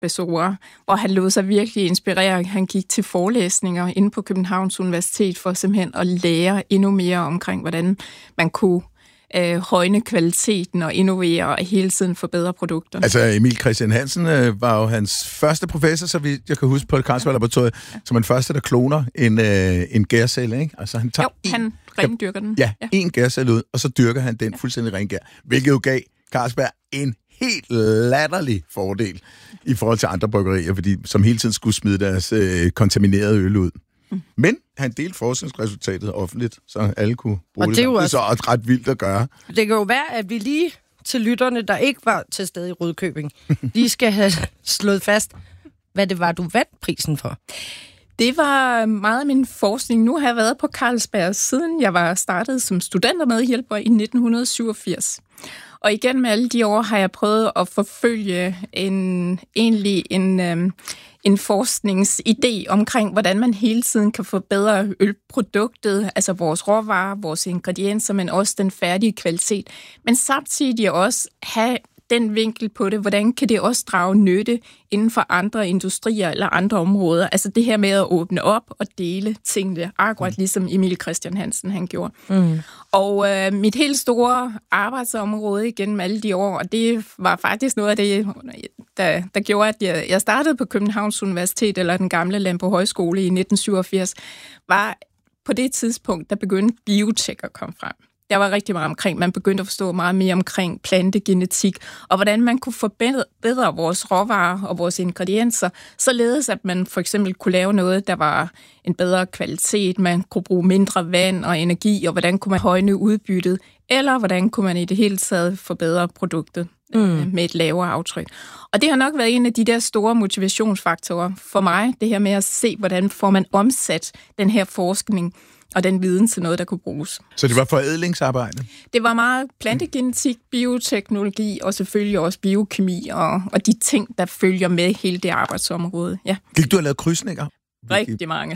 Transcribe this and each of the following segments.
professorer, hvor han lod sig virkelig inspirere. Han gik til forelæsninger inde på Københavns Universitet for simpelthen at lære endnu mere omkring, hvordan man kunne højne kvaliteten og innovere og hele tiden forbedre produkter. Altså Emil Christian Hansen var jo hans første professor, så vidt jeg kan huske, på Carlsberg Laboratoriet, som den første, der kloner en gærcelle, ikke? Altså han tager han rendyrker den. Ja, en gærcelle ud, og så dyrker han den fuldstændig rengær, hvilket jo gav Carlsberg en helt latterlig fordel i forhold til andre bryggerier, fordi som hele tiden skulle smide deres kontaminerede øl ud. Men han delte forskningsresultatet offentligt, så alle kunne bruge det. Det er så også ret vildt at gøre. Det kan jo være, at vi lige til lytterne, der ikke var til stede i Rudkøbing, lige skal have slået fast, hvad det var, du vandt prisen for. Det var meget af min forskning. Nu har jeg været på Carlsberg, siden jeg var startet som studentermedhjælper i 1987. Og igen med alle de år har jeg prøvet at forfølge en forskningsidé omkring, hvordan man hele tiden kan forbedre ølproduktet, altså vores råvarer, vores ingredienser, men også den færdige kvalitet. Men samtidig også have den vinkel på det, hvordan kan det også drage nytte inden for andre industrier eller andre områder. Altså det her med at åbne op og dele tingene, akkurat ligesom Emil Christian Hansen han gjorde. Og mit helt store arbejdsområde igennem alle de år, og det var faktisk noget af det, der gjorde, at jeg startede på Københavns Universitet, eller den gamle Landbrug Højskole i 1987, var på det tidspunkt, der begyndte biotek at komme frem. Der var rigtig meget omkring. Man begyndte at forstå meget mere omkring plantegenetik, og hvordan man kunne forbedre vores råvarer og vores ingredienser, således at man for eksempel kunne lave noget, der var en bedre kvalitet, man kunne bruge mindre vand og energi, og hvordan kunne man højne udbyttet, eller hvordan kunne man i det hele taget forbedre produktet med et lavere aftryk. Og det har nok været en af de der store motivationsfaktorer for mig, det her med at se, hvordan får man omsat den her forskning og den viden til noget, der kunne bruges. Så det var forædlingsarbejde? Det var meget plantegenetik, bioteknologi og selvfølgelig også biokemi og de ting, der følger med hele det arbejdsområde. Ja. Gik du og lavede krydsninger? Rigtig mange.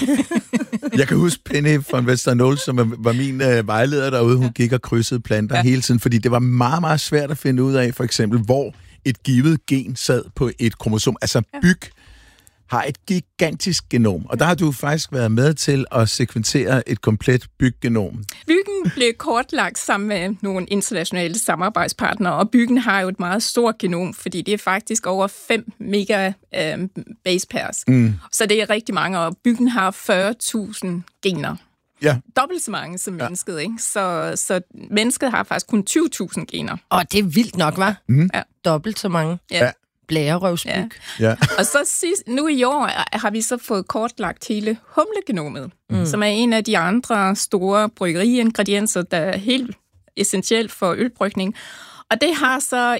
Jeg kan huske Penny von Westernol, som var min vejleder derude. Hun gik og krydsede planter hele tiden, fordi det var meget, meget svært at finde ud af, for eksempel, hvor et givet gen sad på et kromosom. Altså byg har et gigantisk genom, og der har du faktisk været med til at sekventere et komplet byggenom. Byggen blev kortlagt sammen med nogle internationale samarbejdspartnere, og byggen har jo et meget stort genom, fordi det er faktisk over 5 mega base pairs. Så det er rigtig mange, og byggen har 40.000 gener. Ja. Dobbelt så mange som mennesket, ikke? Så mennesket har faktisk kun 20.000 gener. Og det er vildt nok, hva'? Ja. Dobbelt så mange. Ja. Blærerøvsbyg. Ja. Og så nu i år har vi så fået kortlagt hele humlegenomet, som er en af de andre store bryggeriingredienser, der er helt essentielt for ølbrygning. Og det har så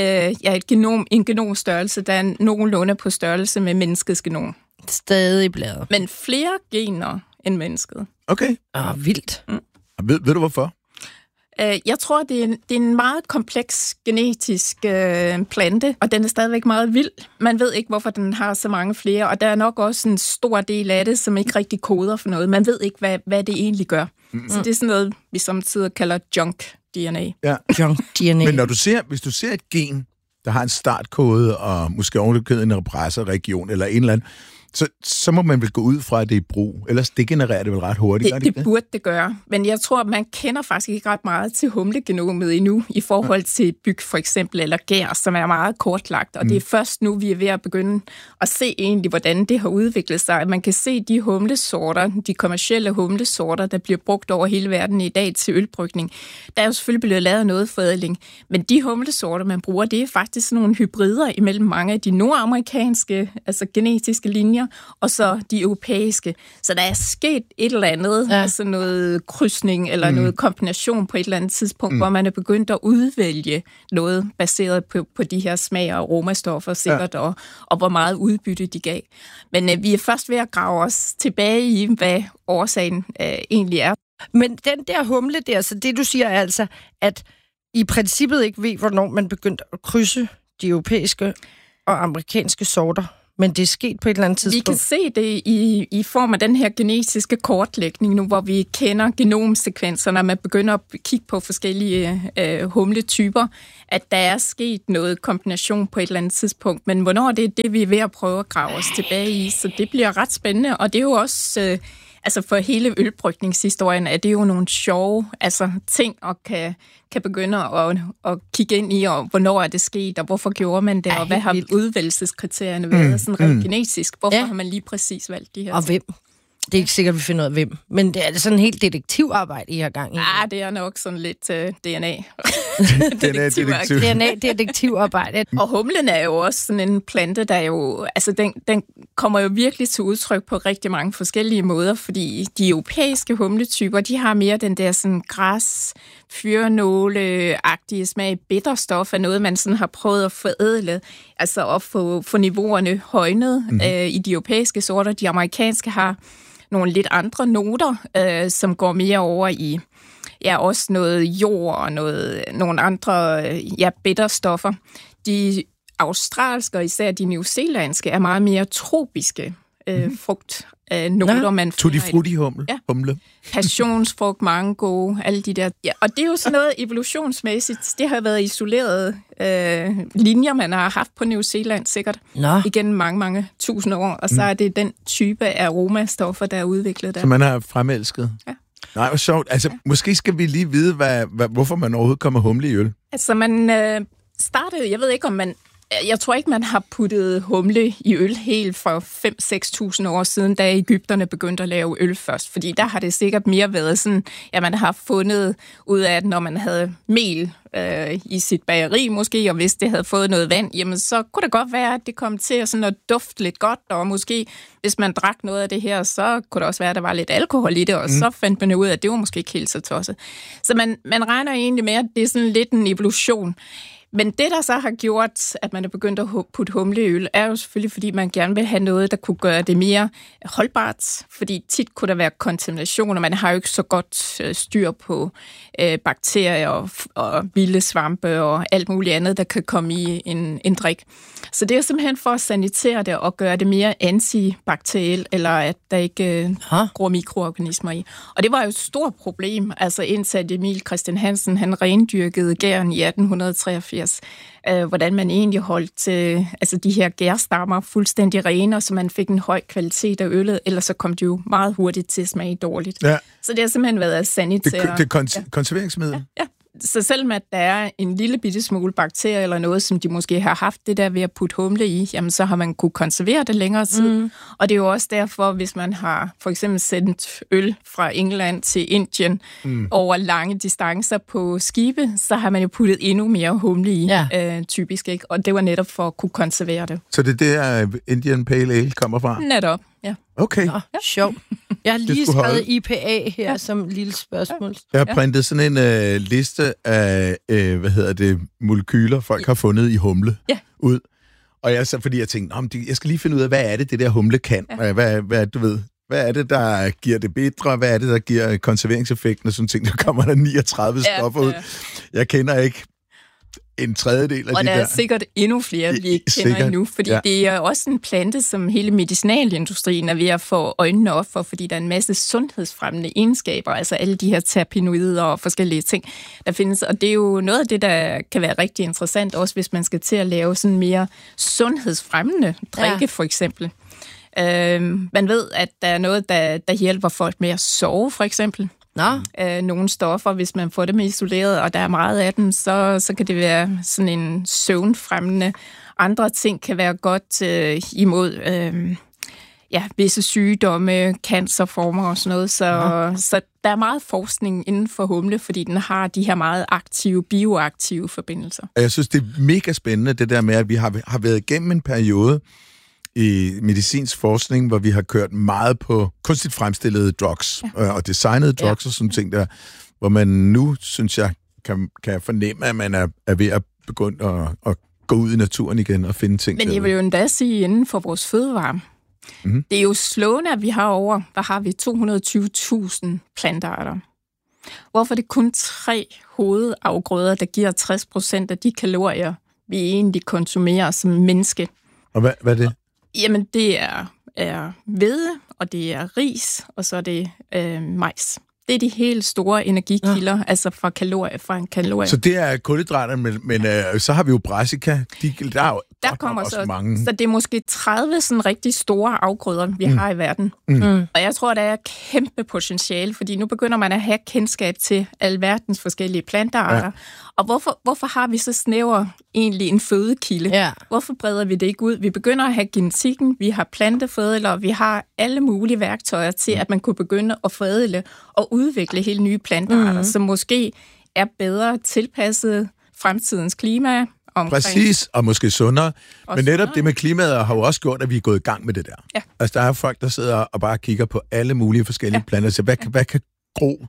en genomstørrelse, der er nogenlunde på størrelse med menneskets genom. Stadig blæret. Men flere gener end mennesket. Okay. Vildt. Ved du hvorfor? Jeg tror, det er en meget kompleks genetisk plante, og den er stadigvæk meget vild. Man ved ikke, hvorfor den har så mange flere, og der er nok også en stor del af det, som ikke rigtig koder for noget. Man ved ikke, hvad det egentlig gør. Så det er sådan noget, vi samtidig kalder junk DNA. Ja. Junk DNA. Men hvis du ser et gen, der har en startkode, og måske ovenikøbet en repressor-region, eller en eller anden, så må man vel gå ud fra, at det er brug. Ellers degenererer det vel ret hurtigt. Det burde det gøre. Men jeg tror, man kender faktisk ikke ret meget til humlegenomet endnu, i forhold til byg for eksempel, eller gær, som er meget kortlagt. Og det er først nu, vi er ved at begynde at se egentlig, hvordan det har udviklet sig. Man kan se de humlesorter, de kommercielle humlesorter, der bliver brugt over hele verden i dag til ølbrygning. Der er jo selvfølgelig blevet lavet noget forædling. Men de humlesorter, man bruger, det er faktisk sådan nogle hybrider imellem mange af de nordamerikanske, altså genetiske linjer, og så de europæiske. Så der er sket et eller andet, altså noget krydsning eller noget kombination på et eller andet tidspunkt, hvor man er begyndt at udvælge noget baseret på de her smag- og aromastoffer sikkert, og hvor meget udbytte de gav. Men vi er først ved at grave os tilbage i, hvad årsagen egentlig er. Men den der humle der, så det du siger er altså, at I princippet ikke ved, hvornår man begyndte at krydse de europæiske og amerikanske sorter. Men det er sket på et eller andet tidspunkt. Vi kan se det i form af den her genetiske kortlægning nu, hvor vi kender genomsekvenserne, og man begynder at kigge på forskellige humletyper, at der er sket noget kombination på et eller andet tidspunkt. Men hvornår det er det, vi er ved at prøve at grave os tilbage i, så det bliver ret spændende. Og det er jo også... Altså for hele ølbrygningshistorien er det jo nogle sjove ting, og kan begynde at kigge ind i, og hvornår er det sket, og hvorfor gjorde man det, og hvad har udvælgelseskriterierne været, sådan rent genetisk. Hvorfor har man lige præcis valgt de her og ting? hvem? Det er ikke sikkert, vi finder ud af hvem. Men det er sådan en helt detektivarbejde, I har gang i. Det er nok sådan lidt DNA. DNA-detektivarbejde. Og humlen er jo også sådan en plante, der jo... Altså, den kommer jo virkelig til udtryk på rigtig mange forskellige måder, fordi de europæiske humletyper, de har mere den der sådan græs, fyrenåle-agtige smag. Bitterstof er noget, man sådan har prøvet at forædle, altså at få niveauerne højnet i de europæiske sorter. De amerikanske har nogle lidt andre noter, som går mere over i også noget jord og nogle andre bitterstoffer. De australske og især de newzealandske er meget mere tropiske frugtnoter, man får. Tutti frutti humle. Passionsfrugt, mango, alle de der. Ja, og det er jo sådan noget evolutionsmæssigt. Det har været isolerede linjer, man har haft på New Zealand sikkert igennem mange, mange tusind år. Og så er det den type af aromastoffer, der er udviklet der. Så man har fremelsket? Ja. Nej, hvor sjovt. Altså, måske skal vi lige vide, hvorfor man overhovedet kommer humle i øl. Altså, man startede, jeg ved ikke, om man... Jeg tror ikke, man har puttet humle i øl helt for 5-6.000 år siden, da Egypterne begyndte at lave øl først. Fordi der har det sikkert mere været sådan, man har fundet ud af, at når man havde mel i sit bageri måske, og hvis det havde fået noget vand, jamen så kunne det godt være, at det kom til sådan at dufte lidt godt, og måske hvis man drak noget af det her, så kunne det også være, at der var lidt alkohol i det, og så fandt man ud af, at det var måske ikke helt så tosset. Så man regner egentlig med, at det er sådan lidt en evolution. Men det, der så har gjort, at man er begyndt at putte humle i øl, er jo selvfølgelig, fordi man gerne vil have noget, der kunne gøre det mere holdbart. Fordi tit kunne der være kontamination, og man har jo ikke så godt styr på bakterier og vilde svampe og alt muligt andet, der kan komme i en drik. Så det er simpelthen for at sanitere det og gøre det mere antibakterielt, eller at der ikke gror mikroorganismer i. Og det var jo et stort problem, altså indtil Emil Christian Hansen, han rendyrkede gæren i 1883. Hvordan man egentlig holdt de her gærstammer fuldstændig rene, så man fik en høj kvalitet af øllet, ellers så kom det jo meget hurtigt til at smage dårligt. Ja. Så det har simpelthen været at sanitere. Det er konserveringsmiddel? Ja. Så selvom at der er en lille bitte smule bakterier eller noget, som de måske har haft det der ved at putte humle i, jamen så har man kunne konservere det længere tid. Og det er jo også derfor, hvis man har for eksempel sendt øl fra England til Indien over lange distancer på skibe, så har man jo puttet endnu mere humle i, typisk, ikke? Og det var netop for at kunne konservere det. Så det er der, Indian Pale Ale kommer fra? Netop, ja. Okay. Sjov. Jeg har lige skrevet IPA her som lille spørgsmål. Jeg har printet sådan en liste af, molekyler, folk har fundet i humle ud. Og fordi jeg tænkte, jeg skal lige finde ud af, hvad er det der humle kan? Hvad er det, der giver det bitre? Hvad er det, der giver konserveringseffekten? Og sådan ting, der kommer der 39 stoffer ud. Jeg kender ikke en tredjedel af de der. Og der er sikkert endnu flere, vi ikke kender endnu, fordi det er også en plante, som hele medicinalindustrien er ved at få øjnene op for, fordi der er en masse sundhedsfremmende egenskaber, altså alle de her terpenoider og forskellige ting, der findes. Og det er jo noget af det, der kan være rigtig interessant, også hvis man skal til at lave sådan mere sundhedsfremmende drikke, for eksempel. Man ved, at der er noget, der hjælper folk med at sove, for eksempel. Nogle stoffer, hvis man får dem isoleret, og der er meget af dem, så kan det være sådan en søvnfremmende. Andre ting kan være godt imod visse sygdomme, cancerformer og sådan noget. Så der er meget forskning inden for humle, fordi den har de her meget aktive, bioaktive forbindelser. Jeg synes, det er mega spændende, det der med, at vi har været igennem en periode i medicinsk forskning, hvor vi har kørt meget på kunstigt fremstillede drugs og designede drugs og sådan ting der, hvor man nu, synes jeg, kan fornemme, at man er ved at begynde at gå ud i naturen igen og finde ting. Men jeg vil jo endda sige, inden for vores fødevare, det er jo slående, at vi har 220.000 plantearter. Hvorfor er det kun 3 hovedafgrøder, der giver 60% af de kalorier, vi egentlig konsumerer som menneske? Og hvad er det? Jamen, det er hvede, og det er ris, og så er det majs. Det er de helt store energikilder, altså fra kalorier. Så det er kulhydraterne, men så har vi jo brassica. Der kommer også mange. Så det er måske 30 sådan rigtig store afgrøder, vi har i verden. Og jeg tror, der er kæmpe potentiale, fordi nu begynder man at have kendskab til alverdens forskellige plantearter. Ja. Og hvorfor har vi så snæver egentlig en fødekilde? Ja. Hvorfor breder vi det ikke ud? Vi begynder at have genetikken, vi har planteforædler, vi har alle mulige værktøjer til, at man kunne begynde at forædle og udvikle helt nye plantearter, som måske er bedre tilpasset fremtidens klima. Præcis, og måske sundere. Men netop det med klimaet har jo også gjort, at vi er gået i gang med det der. Ja. Altså, der er folk, der sidder og bare kigger på alle mulige forskellige planter. Så hvad kan gro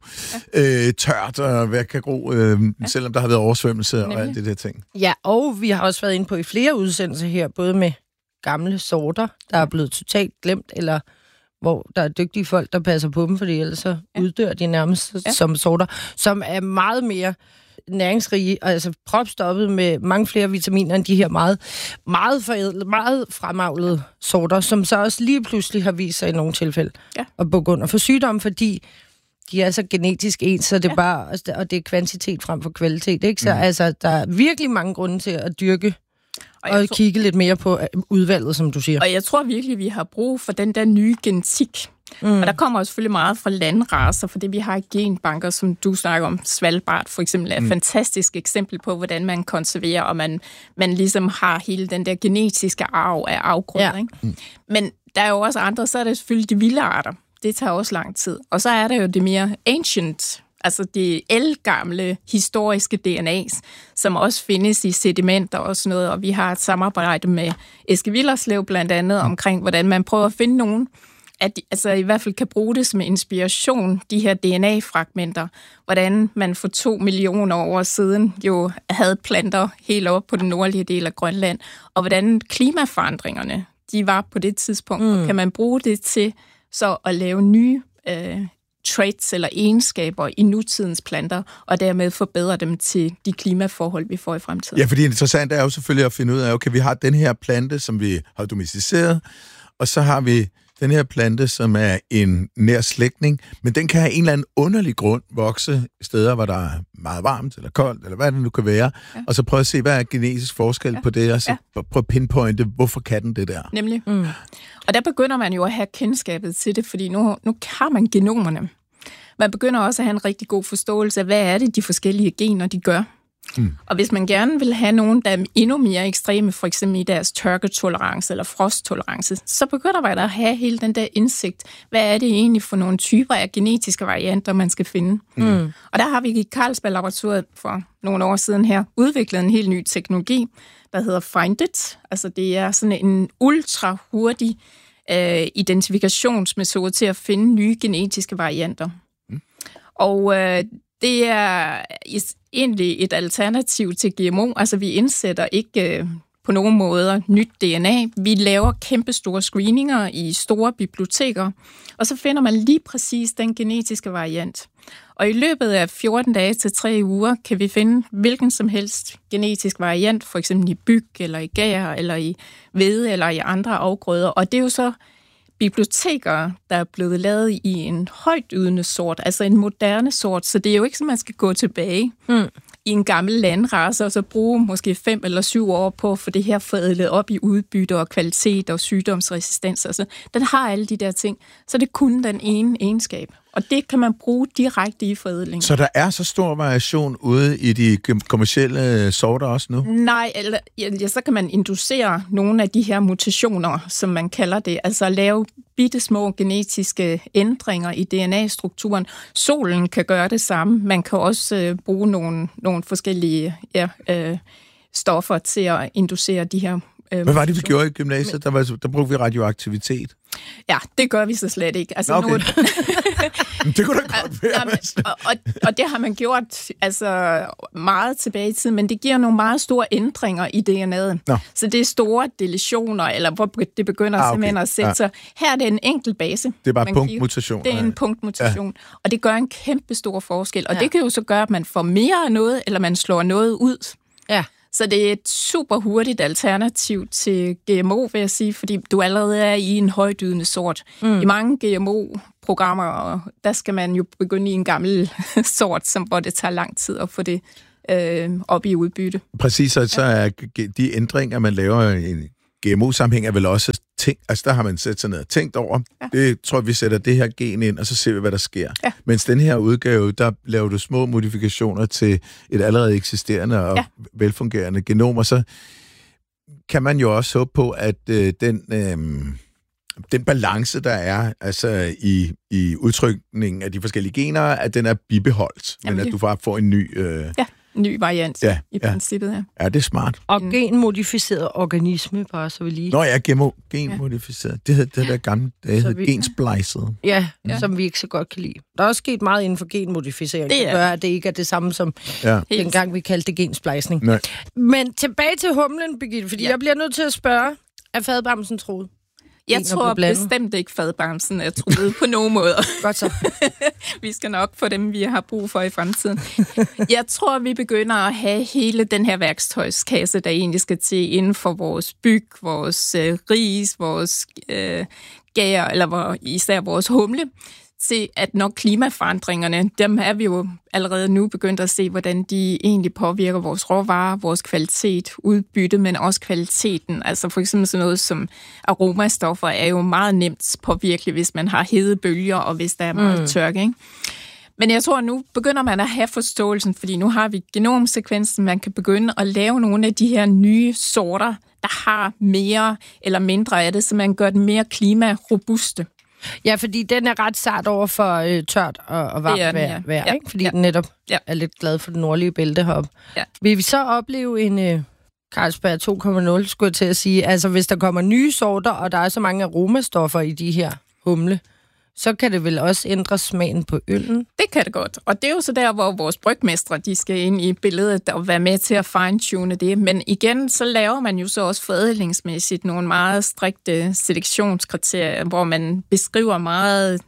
tørt, og hvad kan gro, selvom der har været oversvømmelse og alt det der ting. Ja, og vi har også været inde på i flere udsendelser her, både med gamle sorter, der er blevet totalt glemt, eller hvor der er dygtige folk, der passer på dem, fordi ellers så uddør de nærmest som sorter, som er meget mere næringsrige, altså propstoppet med mange flere vitaminer end de her meget forædlede, meget fremavlede sorter, som så også lige pludselig har vist sig i nogle tilfælde at gå under for sygdom, fordi de er så genetisk ens, så det er bare, og det er kvantitet frem for kvalitet, ikke? Så altså, der er virkelig mange grunde til at dyrke og kigge lidt mere på udvalget, som du siger. Og jeg tror virkelig, vi har brug for den der nye genetik. Og der kommer også selvfølgelig meget fra landracer, fordi vi har genbanker, som du snakker om, Svalbard for eksempel, er et fantastisk eksempel på, hvordan man konserverer, og man ligesom har hele den der genetiske arv af afgrøder. Ja. Ikke? Men der er jo også andre, så er det selvfølgelig de vilde arter. Det tager også lang tid. Og så er der jo det mere ancient, altså det ældgamle historiske DNA's, som også findes i sedimenter og sådan noget, og vi har et samarbejde med Eske Willerslev blandt andet omkring, hvordan man prøver at finde nogen, at altså i hvert fald kan bruge det som inspiration, de her DNA-fragmenter, hvordan man for 2 millioner år siden jo havde planter helt op på den nordlige del af Grønland, og hvordan klimaforandringerne, de var på det tidspunkt. Kan man bruge det til så at lave nye traits eller egenskaber i nutidens planter, og dermed forbedre dem til de klimaforhold, vi får i fremtiden. Ja, fordi det interessante er jo selvfølgelig at finde ud af, okay, vi har den her plante, som vi har domesticeret, og så har vi den her plante, som er en nær slægtning, men den kan have en eller anden underlig grund vokse steder, hvor der er meget varmt eller koldt, eller hvad det nu kan være, og så prøve at se, hvad er genetisk forskel på det, og så prøve at pinpointe, hvorfor kan den det der? Nemlig. Og der begynder man jo at have kendskabet til det, fordi nu har man genomerne. Man begynder også at have en rigtig god forståelse af, hvad er det, de forskellige gener, de gør. Og hvis man gerne vil have nogen, der er endnu mere ekstreme, for eksempel i deres tørketolerance eller frosttolerance, så begynder man at have hele den der indsigt. Hvad er det egentlig for nogle typer af genetiske varianter, man skal finde? Og der har vi i Carlsberg-laboratoriet for nogle år siden her udviklet en helt ny teknologi, der hedder FindIt. Altså det er sådan en ultra hurtig identifikationsmetode til at finde nye genetiske varianter. Og det er egentlig et alternativ til GMO. Altså, vi indsætter ikke på nogen måder nyt DNA. Vi laver kæmpestore screeninger i store biblioteker, og så finder man lige præcis den genetiske variant. Og i løbet af 14 dage til 3 uger kan vi finde hvilken som helst genetisk variant, for eksempel i byg, eller i gær, eller i hvede, eller i andre afgrøder. Og det er jo så biblioteker, der er blevet lavet i en højtydende sort, altså en moderne sort, så det er jo ikke, som man skal gå tilbage i en gammel landrace, og så bruge måske 5 eller 7 år på at få det her forædlet op i udbytte og kvalitet og sygdomsresistens. Altså, den har alle de der ting, så det er kun den ene egenskab. Og det kan man bruge direkte i forædling. Så der er så stor variation ude i de kommercielle sorter også nu? Nej, eller så kan man inducere nogle af de her mutationer, som man kalder det. Altså lave bittesmå genetiske ændringer i DNA-strukturen. Solen kan gøre det samme. Man kan også bruge nogle forskellige stoffer til at inducere de her hvad var det, vi gjorde i gymnasiet? Der brugte vi radioaktivitet. Ja, det gør vi så slet ikke. Altså, okay. Det kunne da godt være. Og det har man gjort altså, meget tilbage i tiden, men det giver nogle meget store ændringer i DNA'et. Nå. Så det er store deletioner, eller hvor det begynder simpelthen at sætte sig. Her er det en enkelt base. Det er bare punktmutation. Det er en punktmutation, og det gør en kæmpe stor forskel. Og det kan jo så gøre, at man får mere af noget, eller man slår noget ud. Ja. Så det er et super hurtigt alternativ til GMO, vil jeg sige, fordi du allerede er i en højdydende sort. I mange GMO-programmer, der skal man jo begynde i en gammel sort, hvor det tager lang tid at få det op i udbytte. Præcis, og så er de ændringer, man laver i en GMO-sammenhæng, er vel også tænkt, altså der har man sat sig ned og tænkt over, det tror vi sætter det her gen ind, og så ser vi, hvad der sker. Ja. Mens den her udgave, der laver du små modifikationer til et allerede eksisterende og velfungerende genom, og så kan man jo også håbe på, at den balance, der er altså i udtrykningen af de forskellige gener, at den er bibeholdt, men at du bare får en ny... ny variant i princippet, ja. Ja, det er smart. Og genmodificeret organisme, bare så vi lige... Nå ja, genmodificeret. Det der gamle, det hedder gensplicet. Ja, som vi ikke så godt kan lide. Der er også sket meget inden for genmodificering, det gør, at det ikke er det samme som dengang vi kaldte det gensplicing. Nej. Men tilbage til humlen, Birgitte, fordi jeg bliver nødt til at spørge, er fadbamsen troet? Jeg tror bestemt ikke, fadbamsen er truet på nogen måder. Godt så. Vi skal nok få dem, vi har brug for i fremtiden. Jeg tror, vi begynder at have hele den her værktøjskasse, der egentlig skal til inden for vores byg, vores ris, vores gær, eller især vores humle, til at når klimaforandringerne, dem er vi jo allerede nu begyndt at se, hvordan de egentlig påvirker vores råvarer, vores kvalitet, udbytte, men også kvaliteten. Altså for eksempel sådan noget som aromastoffer er jo meget nemt påvirkeligt, hvis man har hedebølger, og hvis der er meget tørke, ikke? Men jeg tror, nu begynder man at have forståelsen, fordi nu har vi genomsekvensen, man kan begynde at lave nogle af de her nye sorter, der har mere eller mindre af det, så man gør den mere klimarobuste. Ja, fordi den er ret sart over for tørt og varmt vejr, ikke? Fordi den netop er lidt glad for den nordlige bælte heroppe. Ja. Vil vi så opleve en Carlsberg 2.0, skulle jeg til at sige? Altså, hvis der kommer nye sorter, og der er så mange aromastoffer i de her humle, så kan det vel også ændre smagen på øllen? Det kan det godt. Og det er jo så der, hvor vores brygmestre, de skal ind i billedet og være med til at fine-tune det. Men igen, så laver man jo så også forædlingsmæssigt nogle meget strikte selektionskriterier, hvor man beskriver meget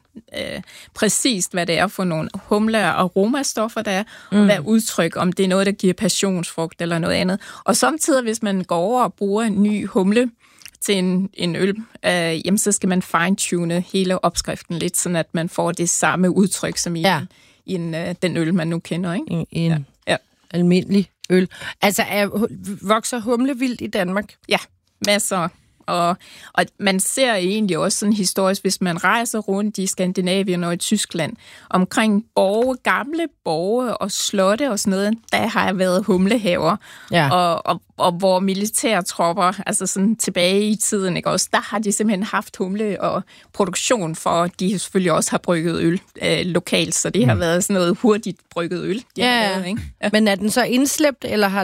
præcist, hvad det er for nogle humle- og aromastoffer, der er, og hvad udtryk, om det er noget, der giver passionsfrugt eller noget andet. Og samtidig, hvis man går over og bruger en ny humle til en øl, jamen så skal man fine-tune hele opskriften lidt, sådan at man får det samme udtryk som i den øl, man nu kender, ikke? I en almindelig øl. Altså, vokser humle vildt i Danmark? Ja, masser. Og man ser egentlig også sådan historisk, hvis man rejser rundt i Skandinavien og i Tyskland, omkring gamle borge og slotte og sådan noget, der har været humlehaver. Ja. Og hvor militærtropper, altså sådan tilbage i tiden, ikke også, der har de simpelthen haft humle og produktion for, at de selvfølgelig også har brygget øl lokalt, så det har været sådan noget hurtigt brygget øl. Lavet, ikke? Ja. Men er den så indslæbt,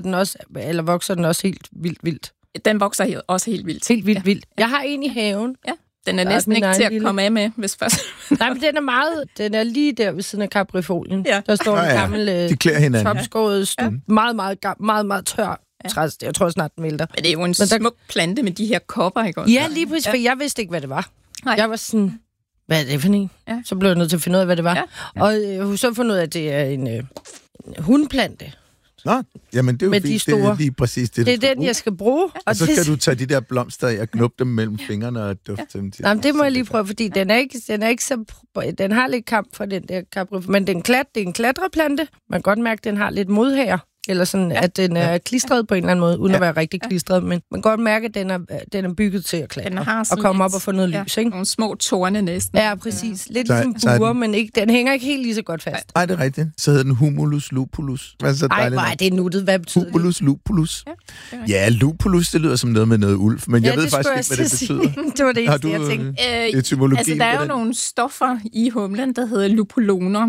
eller vokser den også helt vildt? Den vokser også helt vildt. Helt vildt. Jeg har en i haven. Ja. Den er næsten ikke til at komme af med, hvis først... Nej, men den er lige der ved siden af Caprifolien. Ja. Der står en gammel topskåret, meget tør træs. Jeg tror snart, den vælter. Men det er jo en smuk plante med de her kopper, ikke også? Ja, lige præcis, for jeg vidste ikke, hvad det var. Nej. Jeg var sådan, hvad er det for en? Ja. Så blev jeg nødt til at finde ud af, hvad det var. Ja. Og jeg har så fundet ud af, at det er en hundplante. Nå, jamen det er jo fint. Det er lige præcis det, det er den, jeg skal bruge. Og så skal du tage de der blomster og knuppe dem mellem fingrene og dufte dem til. Nej, det må jeg lige prøve, fordi den er ikke så... Den har lidt kamp for den der Capri, men det er en klatreplante. Man kan godt mærke, at den har lidt modhager. Eller sådan, at den er klistret på en eller anden måde, uden at være rigtig klistret. Men man kan godt mærke, at den er bygget til at klatre og komme op og få noget lys, ikke? Nogle små torne næsten. Ja, præcis. Lidt ligesom buer, men ikke, den hænger ikke helt lige så godt fast. Nej, det er rigtigt. Så hedder den Humulus lupulus. Ej, det er nuttet. Hvad betyder Humulus lupulus. Ja, lupulus, det lyder som noget med noget ulv, men jeg ved faktisk ikke, hvad det betyder. Det var det eneste, jeg tænkte. Etymologi. Altså, der er jo nogle stoffer i humlen, der hedder lupuloner.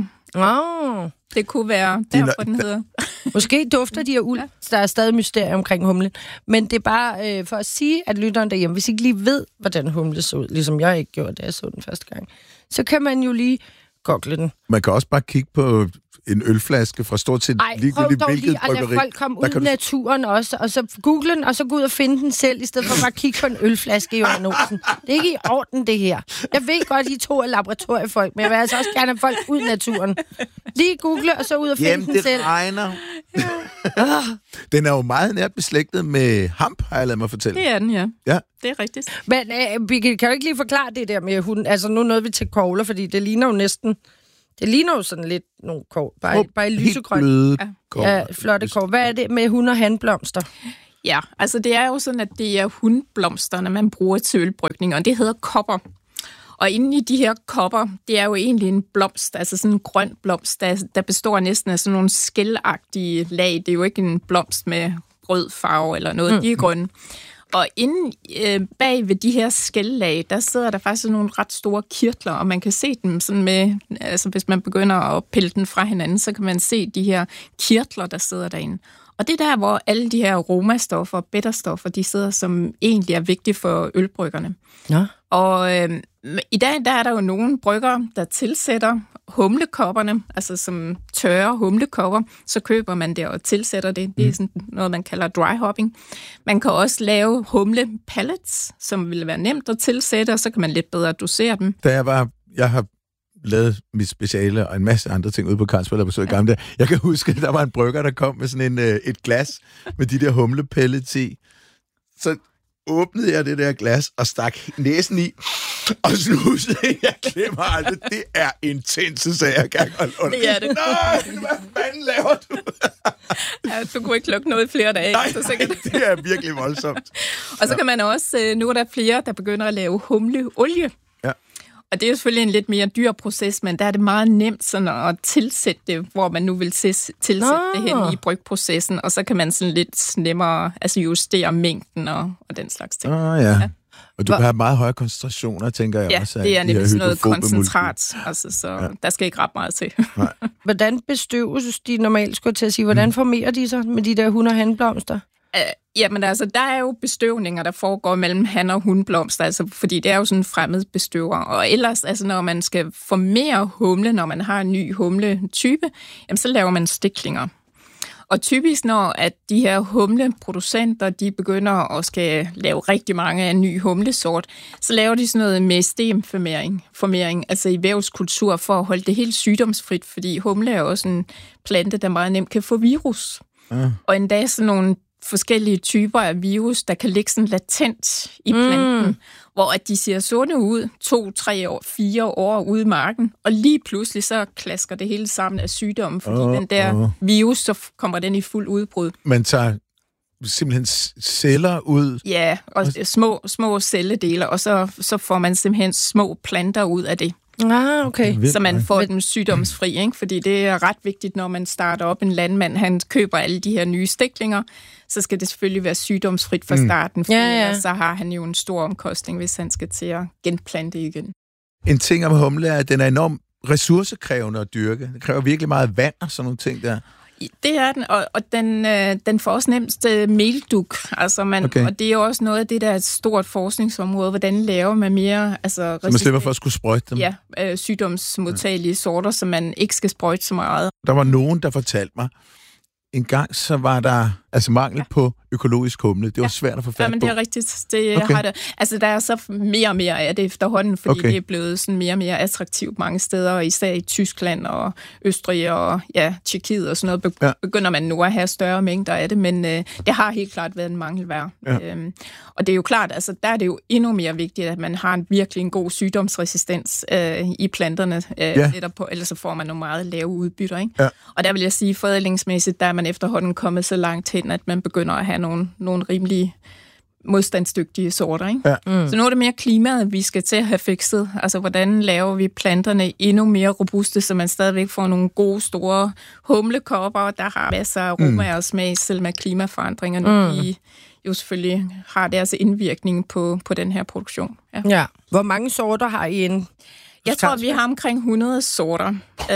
Det kunne være derfor, den hedder. Måske dufter de af uld. Ja. Der er stadig mysterium omkring humlen. Men det er bare for at sige, at lytteren derhjemme, hvis I ikke lige ved, hvordan humle så ud, ligesom jeg ikke gjorde, da jeg så den første gang, så kan man jo lige google den. Man kan også bare kigge på en ølflaske fra stort set ligegyldigt hvilket bryggeri. Ej, prøv folk komme ud i naturen også, og så google den, og så gå ud og finde den selv, i stedet for bare at kigge på en ølflaske i Johan Olsen. Det er ikke i orden, det her. Jeg ved godt, I to er laboratoriefolk, men jeg vil altså også gerne have folk ud i naturen. Lige google, og så ud og finde den selv. Det regner. Den er jo meget nært beslægtet med hamp, har jeg ladet mig fortælle. Det er den, ja. Ja. Det er rigtigt. Men kan du ikke lige forklare det der med hunden? Altså, nu nåede vi til kogler, fordi det ligner jo næsten... Det ligner jo sådan lidt nogle kogler. Bare i lysegrøn. Helt bløde Ja, flotte kogler. Hvad er det med hund- og hanblomster? Ja, altså det er jo sådan, at det er hundblomsterne, man bruger til ølbrygning, og det hedder kopper. Og inde i de her kopper, det er jo egentlig en blomst, altså sådan en grøn blomst, der består næsten af sådan nogle skælagtige lag. Det er jo ikke en blomst med rød farve eller noget, de er grønne. Og inde bag ved de her skællag, der sidder der faktisk nogle ret store kirtler, og man kan se dem sådan med, altså hvis man begynder at pille den fra hinanden, så kan man se de her kirtler, der sidder derinde. Og det er der, hvor alle de her aromastoffer og bitterstoffer, de sidder, som egentlig er vigtige for ølbryggerne. Ja. Og i dag, der er der jo nogle bryggere, der tilsætter humlekopperne, altså som tørre humlekopper, så køber man det og tilsætter det. Det er sådan noget, man kalder dry hopping. Man kan også lave humlepellets, som vil være nemt at tilsætte, og så kan man lidt bedre dosere dem. Jeg har lavet mit speciale og en masse andre ting ude på Carlsberg og besøg gamle. Jeg kan huske, at der var en brygger, der kom med sådan et glas med de der humlepellets i. Så åbnede jeg det der glas og stak næsen i, og snusede. Jeg glemmer aldrig. Det er intense sager, kan jeg godt under. Det er det. Nej, hvad fanden laver du? Ja, du kunne ikke lukke noget flere dage. Nej, så sikkert. det er virkelig voldsomt. Og så kan man også, nu er der flere, der begynder at lave humleolie. Ja. Og det er jo selvfølgelig en lidt mere dyr proces, men der er det meget nemt sådan at tilsætte det, hvor man nu vil tilsætte det hen i brygprocessen, og så kan man sådan lidt nemmere altså justere mængden og den slags ting. Ja. Og du kan have meget høje koncentrationer, tænker jeg også. Ja, det er nemlig sådan noget koncentrat, altså, så der skal ikke ret meget til. Hvordan bestøves de normalt, skulle jeg til at sige? Hvordan formerer de sig med de der hund- og hanblomster? Jamen altså, der er jo bestøvninger, der foregår mellem han- og hundblomster, altså, fordi det er jo sådan en fremmed bestøver. Og ellers, altså, når man skal formere humle, når man har en ny humletype, jamen, så laver man stiklinger. Og typisk, når at de her humleproducenter, de begynder at skal lave rigtig mange af en ny humlesort, så laver de sådan noget mestemformering, altså i vævskultur, for at holde det helt sygdomsfrit, fordi humle er også en plante, der meget nemt kan få virus. Og endda sådan nogle forskellige typer af virus, der kan ligge sådan latent i planten, hvor at de ser sunde ud 2, 3 år, 4 år ude i marken, og lige pludselig så klasker det hele sammen af sygdommen, fordi den der virus, så kommer den i fuld udbrud. Man tager simpelthen celler ud? Ja, og små celledele, og så får man simpelthen små planter ud af det. Okay. Så man får dem sygdomsfri, ikke? Fordi det er ret vigtigt, når man starter op en landmand, han køber alle de her nye stiklinger, så skal det selvfølgelig være sygdomsfrit fra starten, for så har han jo en stor omkostning, hvis han skal til at genplante igen. En ting om humle er, at den er enormt ressourcekrævende at dyrke. Det kræver virkelig meget vand og sådan nogle ting der. Det er den, og den får også nemst melduk. Altså og det er også noget af det, der er et stort forskningsområde. Hvordan laver man mere... Altså, så man slipper for at skulle sprøjte dem? Ja, sygdomsmodtagelige sorter, som man ikke skal sprøjte så meget. Der var nogen, der fortalte mig, en gang så var der mangel på økologisk humle. Det var svært at få fat på. Ja, men det er rigtigt. Har det. Altså, der er så mere og mere af det efterhånden, fordi det er blevet sådan mere og mere attraktivt mange steder, og især i Tyskland og Østrig og Tjekkiet og sådan noget, begynder man nu at have større mængder af det, men det har helt klart været en mangelvare. Ja. Og det er jo klart, altså der er det jo endnu mere vigtigt, at man har virkelig en god sygdomsresistens i planterne, ellers så får man nogle meget lave udbytter. Ikke? Ja. Og der vil jeg sige, forædlingsmæssigt, der er man efterhånden kommet så langt hen, at man begynder at have nogle rimelig modstandsdygtige sorter. Ikke? Ja. Så nu er det mere klimaet, vi skal til at have fikset. Altså, hvordan laver vi planterne endnu mere robuste, så man stadigvæk får nogle gode, store humlekopper, der har masser af aroma og smag, selv med klimaforandringerne. De jo selvfølgelig har deres indvirkning på den her produktion. Ja. Hvor mange sorter har I en? Jeg tror, vi har omkring 100 sorter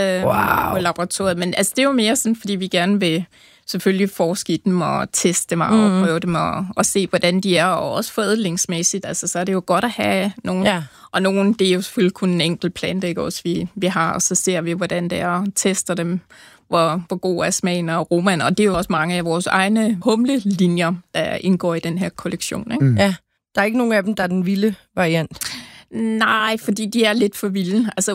på laboratoriet, men altså, det er jo mere sådan, fordi vi gerne vil selvfølgelig forske i dem og teste dem og prøve dem og se, hvordan de er, og også forædlingsmæssigt. Altså, så er det jo godt at have nogle, og nogle, det er jo selvfølgelig kun en enkelt plante, ikke, også vi har, og så ser vi, hvordan det er, og tester dem, hvor god er smagen og aromaen, og det er jo også mange af vores egne humlelinjer, der indgår i den her kollektion. Ikke? Ja, der er ikke nogen af dem, der er den vilde variant. Nej, fordi de er lidt for vilde. Altså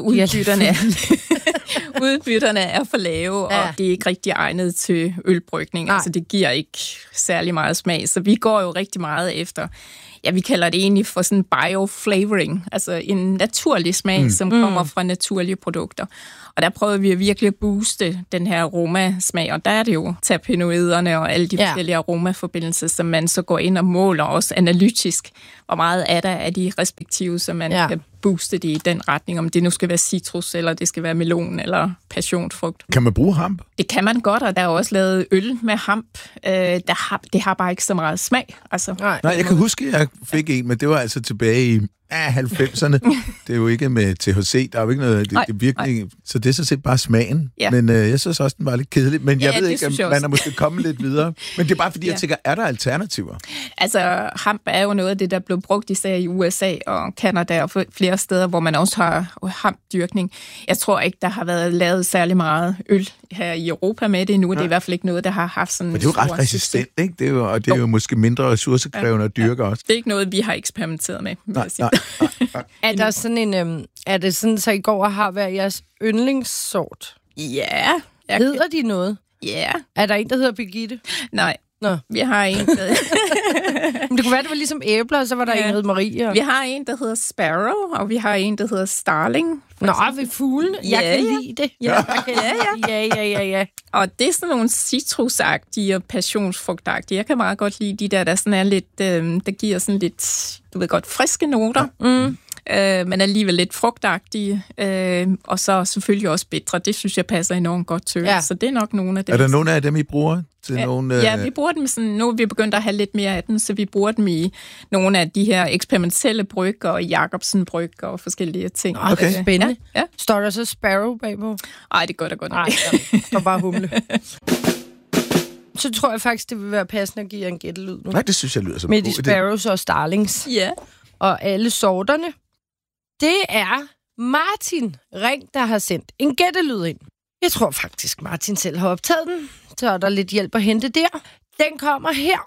udbytterne er for lave, og det er ikke rigtig egnet til ølbrygning. Altså det giver ikke særlig meget smag. Så vi går jo rigtig meget efter, vi kalder det egentlig for sådan bioflavoring, altså en naturlig smag, som kommer fra naturlige produkter. Og der prøver vi virkelig at booste den her aromasmag, og der er det jo terpenoiderne og alle de forskellige aromaforbindelser, som man så går ind og måler også analytisk, hvor meget er der af de respektive, så man kan booste det i den retning, om det nu skal være citrus, eller det skal være melon, eller passionsfrugt. Kan man bruge hamp? Det kan man godt, og der er også lavet øl med hamp. Det har bare ikke så meget smag. Altså. Nej, jeg kan huske, at jeg fik en, men det var altså tilbage i 90'erne. Det er jo ikke med THC, der er jo ikke noget, det virkelig, så det er så set bare smagen. Ja. Men jeg synes også, den var lidt kedelig, men jeg ved ikke, om man er måske kommet lidt videre. Men det er bare fordi, jeg tænker, er der alternativer? Altså, hamp er jo noget af det, der blev brugt især i USA og Canada og flere steder, hvor man også har hampdyrkning. Jeg tror ikke, der har været lavet særlig meget øl her i Europa med det nu. Det er i hvert fald ikke noget, der har haft sådan... Men det er jo ret resistent, ikke? Det er jo måske mindre ressourcekrævende at dyrke også. Det er ikke noget, vi har eksperimenteret med, vil jeg sige. Er der sådan en... er det sådan, så I går og har været jeres yndlingssort? Ja. Hedder de noget? Ja. Er der en, der hedder Birgitte? Nej. Vi har en, der... Men det kunne være, det var ligesom æbler, og så var der en, der hed Marie. Vi har en, der hedder Sparrow, og vi har en, der hedder Starling. Nå, ved fuglen. Jeg kan lide det. Ja. Og det er sådan nogle citrusagtige og passionsfrugtagtige. Jeg kan meget godt lide de der sådan er lidt, der giver sådan lidt, du ved godt, friske noter. Men alligevel lidt frugtagtige, og så selvfølgelig også bitre. Det synes jeg passer enormt godt til. Så det er nok nogle af dem. Er der nogle af dem, I bruger? Til nogle, Ja, vi bruger dem sådan, nu er vi begyndt at have lidt mere af den, så vi bruger dem i nogle af de her eksperimentelle brygger, og Jacobsen-brygger og forskellige ting. Okay, spændende. Ja. Står der så Sparrow bagpå? Nej, det gør der godt. Nej, der bare humle. Så tror jeg faktisk, det vil være passende at give jer en gættelyd nu. Nej, det synes jeg lyder som med de Sparrows og Starlings. Ja. Og alle sorterne. Det er Martin Ring, der har sendt en gættelyd ind. Jeg tror faktisk, Martin selv har optaget den. Så er der lidt hjælp at hente der. Den kommer her.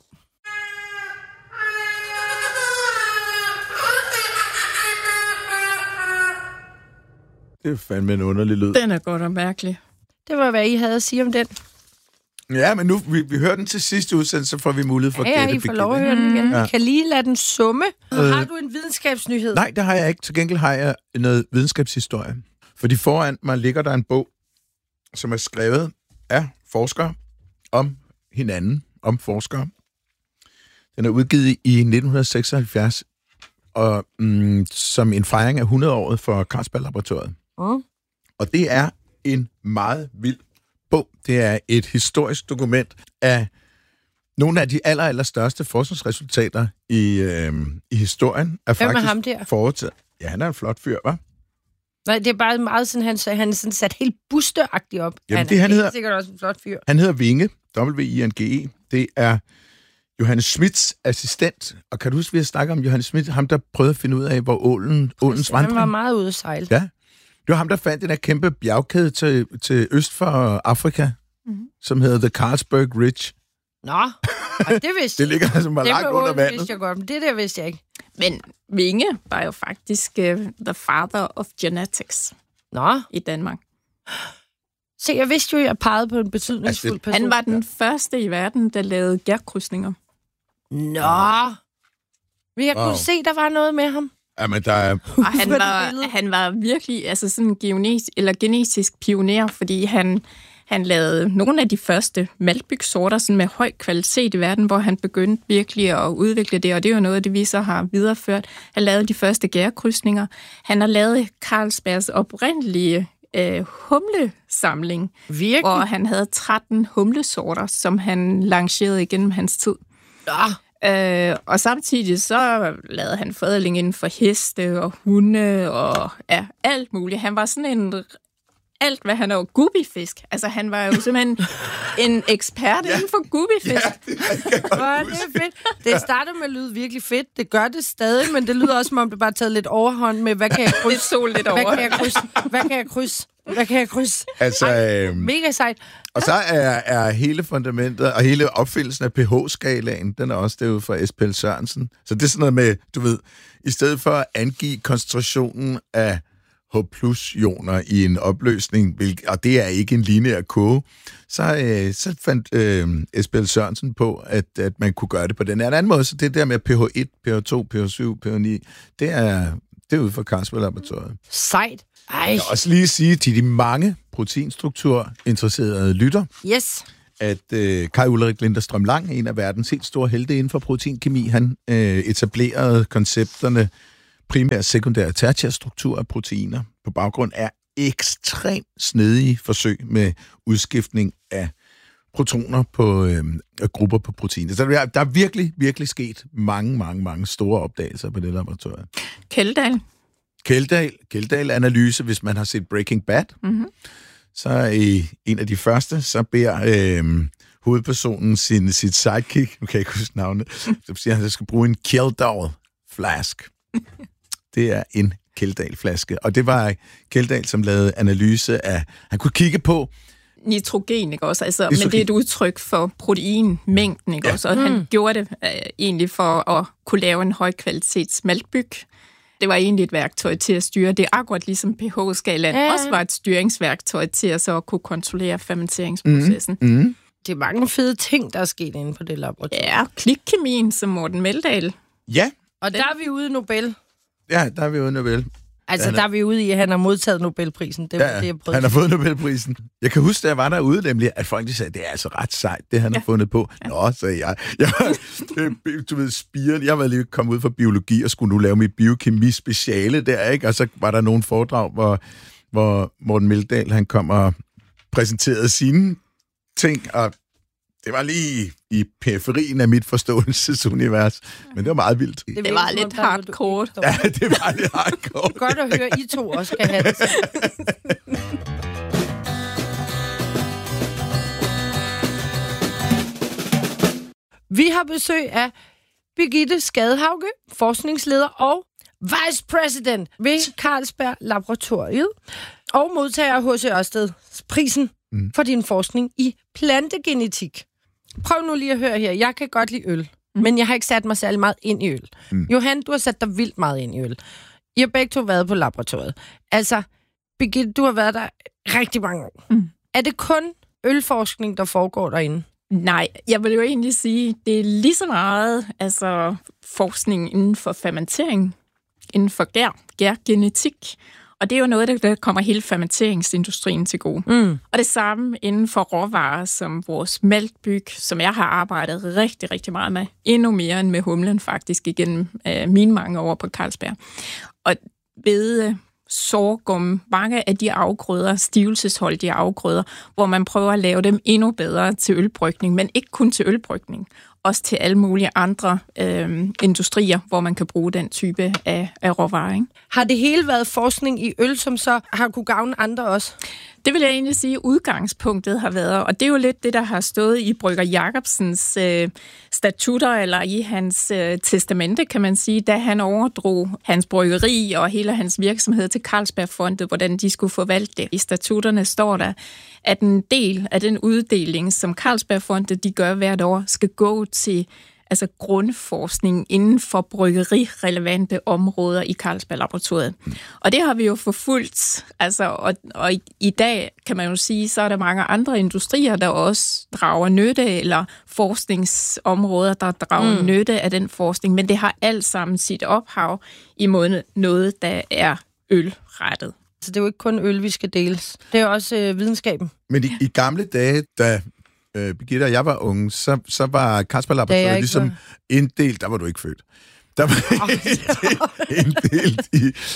Det er fandme en underlig lyd. Den er godt og mærkelig. Det var, hvad I havde at sige om den. Ja, men nu, vi hører den til sidste udsendelse, så får vi mulighed for at gætte. Ja, I får lov at høre den igen. Ja. Kan lige lade den summe. Har du en videnskabsnyhed? Nej, det har jeg ikke. Til gengæld har jeg noget videnskabshistorie. Fordi foran mig ligger der en bog, som er skrevet af forskere om hinanden, om forskere. Den er udgivet i 1976, og som en fejring af 100-året for Carlsberg-laboratoriet. Og det er en meget vild bog. Det er et historisk dokument af nogle af de allerstørste forskningsresultater i historien. Hvem er ham der? Foretaget. Ja, han er en flot fyr, hva'? Nej, det er bare meget sådan, han er sådan sat helt busteagtigt op. Jamen, han hedder sikkert også en flot fyr. Han hedder Winge, W-I-N-G-E. Det er Johannes Schmidts assistent. Og kan du huske, vi har snakket om Johannes Schmidt, ham der prøvede at finde ud af, hvor ålens vandring... Han var meget ude at sejle. Ja. Det var ham, der fandt den der kæmpe bjergkæde til øst for Afrika, som hedder The Carlsberg Ridge. Nå, det vidste det ligger altså meget langt under vandet. Det vidste jeg godt, men det der vidste jeg ikke. Men Winge var jo faktisk the father of genetics i Danmark. Se, jeg vidste jo, at jeg pegede på en betydningsfuld person. Han var den første i verden, der lavede gærkrydsninger. Nå! Men jeg kunne se, der var noget med ham. Jamen, der er... Og han var virkelig altså sådan genetisk pioner, fordi han lavede nogle af de første maltbygsorter sådan med høj kvalitet i verden, hvor han begyndte virkelig at udvikle det, og det er jo noget af det, vi så har videreført. Han lavede de første gærkrydsninger. Han har lavet Carlsbergs oprindelige humlesamling, virkelig? Hvor han havde 13 humlesorter, som han lancerede igennem hans tid. Og samtidig så lavede han forædling inden for heste og hunde og alt muligt. Han var sådan alt, hvad han var gubifisk. Altså, han var jo simpelthen en ekspert inden for gubifisk. Ja, det er fedt. Det starter med at lyde virkelig fedt. Det gør det stadig, men det lyder også, som om det bare er taget lidt overhånd med, hvad kan jeg krydse? Det sol lidt over. Hvad kan jeg krydse? Altså, mega sejt. Og så er hele fundamentet, og hele opfindelsen af pH-skalaen, den er også derude fra S.P.L. Sørensen. Så det er sådan noget med, du ved, i stedet for at angive koncentrationen af H+-ioner i en opløsning, og det er ikke en lineær kurve, så fandt S.P.L. Sørensen på, at man kunne gøre det på den anden måde. Så det der med pH1, pH2, pH7, pH9, det er ude fra Carlsberg-laboratoriet. Sejt. Ej. Jeg vil også lige sige til de mange proteinstrukturinteresserede lytter, yes, at Kai Ulrik Linderstrøm Lang, en af verdens helt store helte inden for proteinkemi, han etablerede koncepterne primær, sekundær og tertiær struktur af proteiner på baggrund af ekstremt snedige forsøg med udskiftning af protoner på grupper på proteiner. Så der er virkelig, virkelig sket mange store opdagelser på det laboratorium. Kjeldahl-analyse, hvis man har set Breaking Bad, så i en af de første, så beder hovedpersonen sit sidekick, nu kan jeg ikke huske navnet, så siger han, at han skal bruge en Kjeldahl-flask. Det er en Kjeldahl-flaske, og det var Kjeldahl, som lavede analyse af, han kunne kigge på nitrogen, ikke også? Altså, men det er et udtryk for proteinmængden, ikke også? Og han gjorde det egentlig for at kunne lave en højkvalitets maltbyg. Det var egentlig et værktøj til at styre det, akkurat ligesom pH-skalaen også var et styringsværktøj til at så kunne kontrollere fermenteringsprocessen. Det er mange fede ting, der er sket inde på det laboratorium. Ja, klikkemien, som Morten Meldal. Ja. Og der er vi ude i Nobel. Ja, der er vi ude i Nobel. Altså, der er vi ude i, at han har modtaget Nobelprisen. Det var det, jeg prøvede. Han har fået Nobelprisen. Jeg kan huske, da jeg var derude, nemlig, at folk sagde, at det er altså ret sejt, det han har fundet på. Nå, sagde jeg. Du ved, spiren. Jeg var lige kommet ud fra biologi og skulle nu lave mit biokemi-speciale der, ikke? Og så var der nogle foredrag, hvor Morten Meldal, han kom og præsenterede sine ting, og det var lige i periferien af mit forståelsesunivers. Men det var meget vildt. Det var lidt hardcore. Ja, det var lidt hardcore. Godt at høre, I to også skal have det. Vi har besøg af Birgitte Skadehauge, forskningsleder og vice president ved Carlsberg Laboratoriet, og modtager af H.C. Ørsteds prisen for din forskning i plantegenetik. Prøv nu lige at høre her. Jeg kan godt lide øl, men jeg har ikke sat mig særlig meget ind i øl. Johan, du har sat dig vildt meget ind i øl. I har begge to været på laboratoriet. Altså, Birgitte, du har været der rigtig mange år. Er det kun ølforskning, der foregår derinde? Nej, jeg vil jo egentlig sige, det er lige så meget forskning inden for fermentering, inden for gærgenetik. Og det er jo noget, der kommer hele fermenteringsindustrien til gode. Og det samme inden for råvarer, som vores maltbyg, som jeg har arbejdet rigtig, rigtig meget med. Endnu mere end med humlen faktisk igennem mine mange år på Carlsberg. Og ved sorghum, mange af de afgrøder, stivelsesholdige afgrøder, hvor man prøver at lave dem endnu bedre til ølbrygning, men ikke kun til ølbrygning, også til alle mulige andre industrier, hvor man kan bruge den type af råvarer. Ikke? Har det hele været forskning i øl, som så har kunne gavne andre også? Det vil jeg egentlig sige, udgangspunktet har været, og det er jo lidt det, der har stået i Brygger Jacobsens statutter, eller i hans testamente, kan man sige, da han overdrog hans bryggeri og hele hans virksomhed til Carlsbergfondet, hvordan de skulle forvalte det. I statutterne står der, at en del af den uddeling, som Carlsbergfondet de gør hvert år, skal gå til grundforskning inden for bryggerirelevante områder i Carlsberg Laboratoriet. Og det har vi jo forfulgt. Og i dag, kan man jo sige, så er der mange andre industrier, der også drager nytte, eller forskningsområder, der drager nytte af den forskning. Men det har alt sammen sit ophav imod noget, der er ølrettet. Så det er jo ikke kun øl, vi skal deles. Det er også videnskaben. Men i gamle dage, da Birgitte og jeg var unge, så var Carlsberg Laboratoriet ligesom inddelt, der var du ikke født. Der var inddelt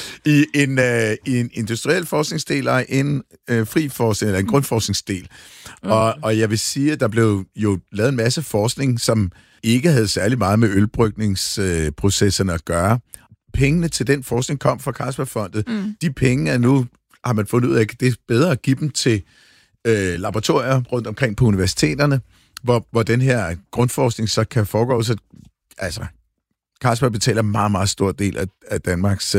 i en industriel forskningsdel og en fri forskning, eller en grundforskningsdel. Og jeg vil sige, at der blev jo lavet en masse forskning, som ikke havde særlig meget med ølbrygningsprocesserne at gøre. Pengene til den forskning kom fra Carlsbergfondet. De penge er nu har man fundet ud af, at det er bedre at give dem til laboratorier rundt omkring på universiteterne, hvor den her grundforskning så kan foregå. Så, altså, Carlsberg betaler meget, meget stor del af Danmarks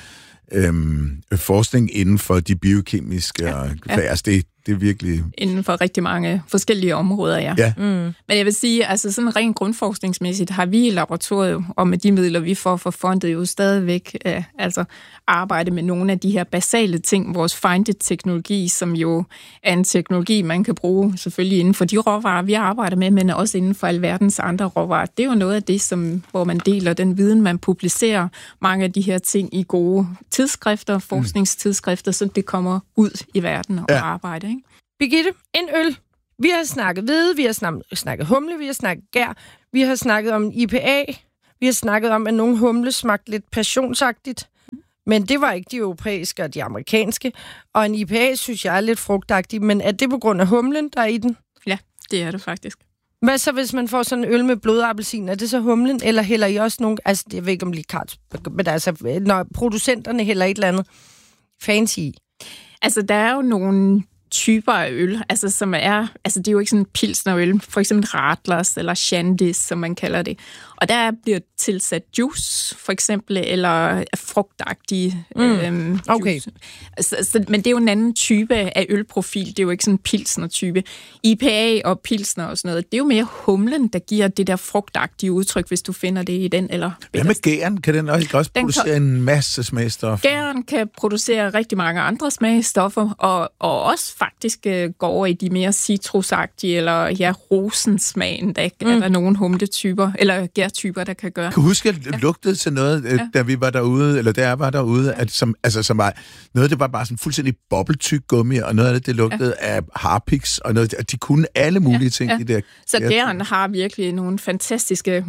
forskning inden for de biokemiske fag. Altså, det er virkelig... Inden for rigtig mange forskellige områder, ja. Men jeg vil sige, altså sådan rent grundforskningsmæssigt har vi i laboratoriet, og med de midler, vi får for fondet, jo stadigvæk altså arbejde med nogle af de her basale ting. Vores Find-It-teknologi, som jo er en teknologi, man kan bruge selvfølgelig inden for de råvarer, vi arbejder med, men også inden for alverdens andre råvarer. Det er jo noget af det, hvor man deler den viden, man publicerer mange af de her ting i gode tidsskrifter, forskningstidsskrifter, så det kommer ud i verden og arbejde, ikke? Birgitte, en øl. Vi har snakket hvede, vi har snakket humle, vi har snakket gær, vi har snakket om IPA, vi har snakket om, at nogle humle smagte lidt passionsagtigt, men det var ikke de europæiske og de amerikanske, og en IPA synes jeg er lidt frugtagtig, men er det på grund af humlen, der er i den? Ja, det er det faktisk. Hvad så, hvis man får sådan en øl med blodappelsin? Er det så humlen, eller hælder I også nogle... Altså, jeg ved ikke, om lige Carlsberg, men altså, når producenterne hælder et eller andet fancy i? Altså, der er jo nogle typer af øl, altså som er, altså det er jo ikke sådan en pilsnerøl, for eksempel Radlers eller Shandys, som man kalder det. Og der bliver tilsat juice, for eksempel, eller frugtagtige okay. juice. Men det er jo en anden type af ølprofil, det er jo ikke sådan en pilsner-type. IPA og pilsner og sådan noget, det er jo mere humlen, der giver det der frugtagtige udtryk, hvis du finder det i den, eller... Hvad med gæren? Kan den også producere en masse smagstoffer? Gæren kan producere rigtig mange andre smagstoffer, og også faktisk går over i de mere citrusagtige, eller rosensmagen, der er der nogle humletyper, eller gærtyper, der kan gøre. Kan du huske, at det lugtede til noget, da vi var derude, eller da jeg var derude, at som var noget, det var bare sådan fuldstændig bobbeltyk gummi, og noget af det lugtede af harpiks, og noget, at de kunne alle mulige ting i det. Så gæren har virkelig nogle fantastiske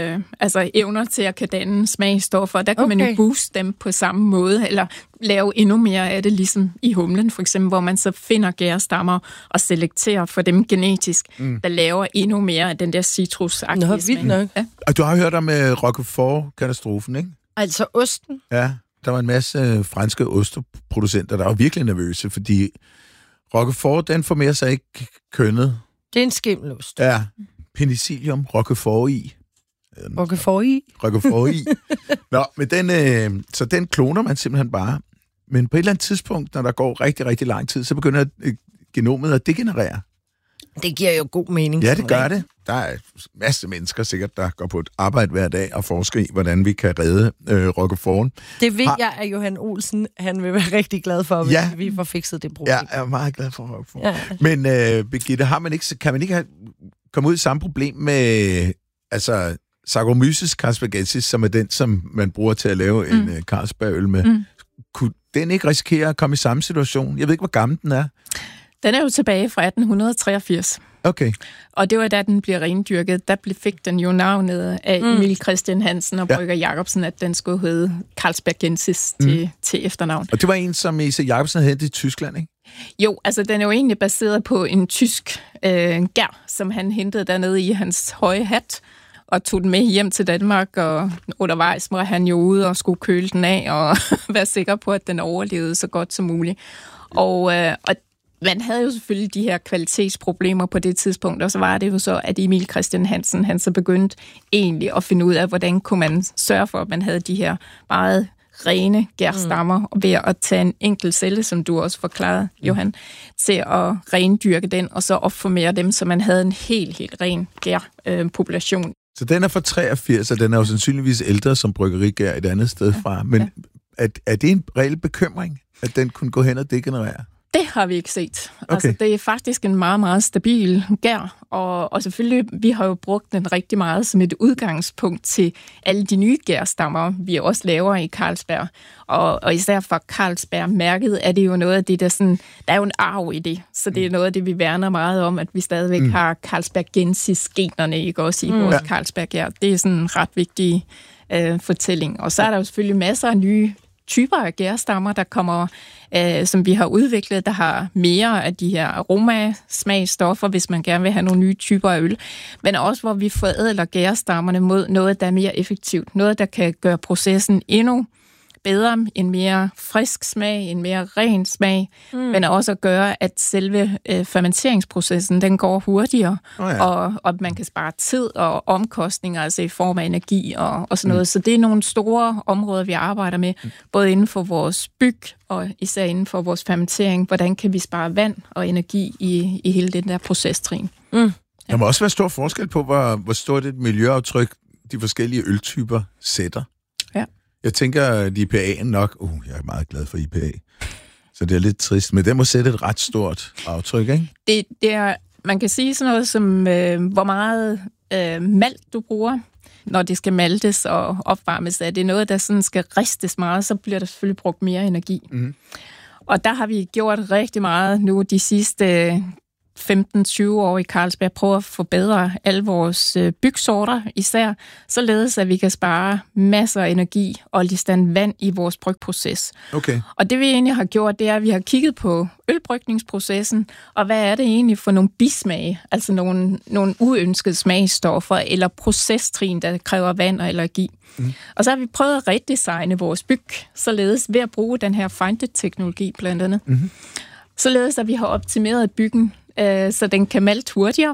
evner til at kan danne smagstoffer. Der kan man jo booste dem på samme måde, eller lave endnu mere af det, ligesom i humlen for eksempel, hvor man så finder gærstammer og selekterer for dem genetisk, der laver endnu mere af den der citrusagtige smag. Nok. Ja. Og du har hørt om Roquefort-katastrofen, ikke? Altså osten? Ja, der var en masse franske osteproducenter, der var virkelig nervøse, fordi Roquefort, den formerer sig ikke kønnet. Det er en skimmelost. Ja, penicillium, Roquefort i. Roquefort i. Nå, men så den kloner man simpelthen bare. Men på et eller andet tidspunkt, når der går rigtig, rigtig lang tid, så begynder genomet at degenerere. Det giver jo god mening. Ja, det gør det. Der er en masse mennesker sikkert, der går på et arbejde hver dag og forsker i, hvordan vi kan redde Roquefort. Det ved jeg, at Johan Olsen, han vil være rigtig glad for, hvis vi får fikset det problem. Ja, jeg er meget glad for Roquefort. Ja. Men Birgitte, kan man ikke komme ud i samme problem med Saccharomyces carsbergensis, som er den, som man bruger til at lave en Carlsbergøl med? Kunne den ikke risikere at komme i samme situation? Jeg ved ikke, hvor gammel den er. Den er jo tilbage fra 1883. Okay. Og det var da den blev rendyrket. Der fik den jo navnet af Emil Christian Hansen og Brygger Jacobsen, at den skulle hedde Carlsbergensis til efternavn. Og det var en, som E.C. Jacobsen havde i Tyskland, ikke? Jo, altså den er jo egentlig baseret på en tysk gær, som han hentede dernede i hans høje hat, og tog den med hjem til Danmark, og undervejs var han jo ude og skulle køle den af, og være sikker på, at den overlevede så godt som muligt. Og man havde jo selvfølgelig de her kvalitetsproblemer på det tidspunkt, og så var det jo så, at Emil Christian Hansen, han så begyndte egentlig at finde ud af, hvordan kunne man sørge for, at man havde de her meget rene gærstammer, ved at tage en enkelt celle, som du også forklarede, Johan, til at rendyrke den, og så opformere dem, så man havde en helt ren gærpopulation. Så den er fra 83, og den er jo sandsynligvis ældre som bryggerigær et andet sted fra. Men er det en reel bekymring, at den kunne gå hen og degenerere? Det har vi ikke set. Okay. Altså, det er faktisk en meget, meget stabil gær, og selvfølgelig, vi har jo brugt den rigtig meget som et udgangspunkt til alle de nye gærstammer, vi også laver i Carlsberg. Og især for Carlsberg-mærket er det jo noget af det, der sådan, der er jo en arv i det, så det er noget af det, vi værner meget om, at vi stadigvæk har Carlsbergensis-generne, ikke også i vores Carlsberg-gær. Det er sådan en ret vigtig fortælling. Og så er der jo selvfølgelig masser af nye typer af gærstammer, der kommer, som vi har udviklet, der har mere af de her aromasmagstoffer, hvis man gerne vil have nogle nye typer af øl, men også hvor vi forædler gærstammerne mod noget, der er mere effektivt, noget, der kan gøre processen endnu bedre, en mere frisk smag, en mere ren smag, men også at gøre, at selve fermenteringsprocessen, den går hurtigere, og man kan spare tid og omkostninger, altså i form af energi og sådan noget. Så det er nogle store områder, vi arbejder med, både inden for vores byg og især inden for vores fermentering. Hvordan kan vi spare vand og energi i hele den der procestrin? Der må også være stor forskel på, hvor stort et miljøaftryk de forskellige øltyper sætter. Ja. Jeg tænker, at IPA'en nok... jeg er meget glad for IPA. Så det er lidt trist, men det må sætte et ret stort aftryk, ikke? Det er, man kan sige sådan noget som, hvor meget malt du bruger, når det skal maltes og opvarmes. Er det noget, der sådan skal ristes meget, så bliver der selvfølgelig brugt mere energi. Og der har vi gjort rigtig meget nu de sidste 15-20 år i Carlsberg, prøver at forbedre alle vores bygsorter især, således at vi kan spare masser af energi og listan vand i vores brygproces. Okay. Og det vi egentlig har gjort, det er, at vi har kigget på ølbrygningsprocessen, og hvad er det egentlig for nogle bismage, altså nogle uønskede smagstoffer eller procestrin, der kræver vand og allergi. Og så har vi prøvet at redesigne vores byg, således ved at bruge den her Find-it-teknologi blandt andet. Således at vi har optimeret byggen, så den kan malte hurtigere,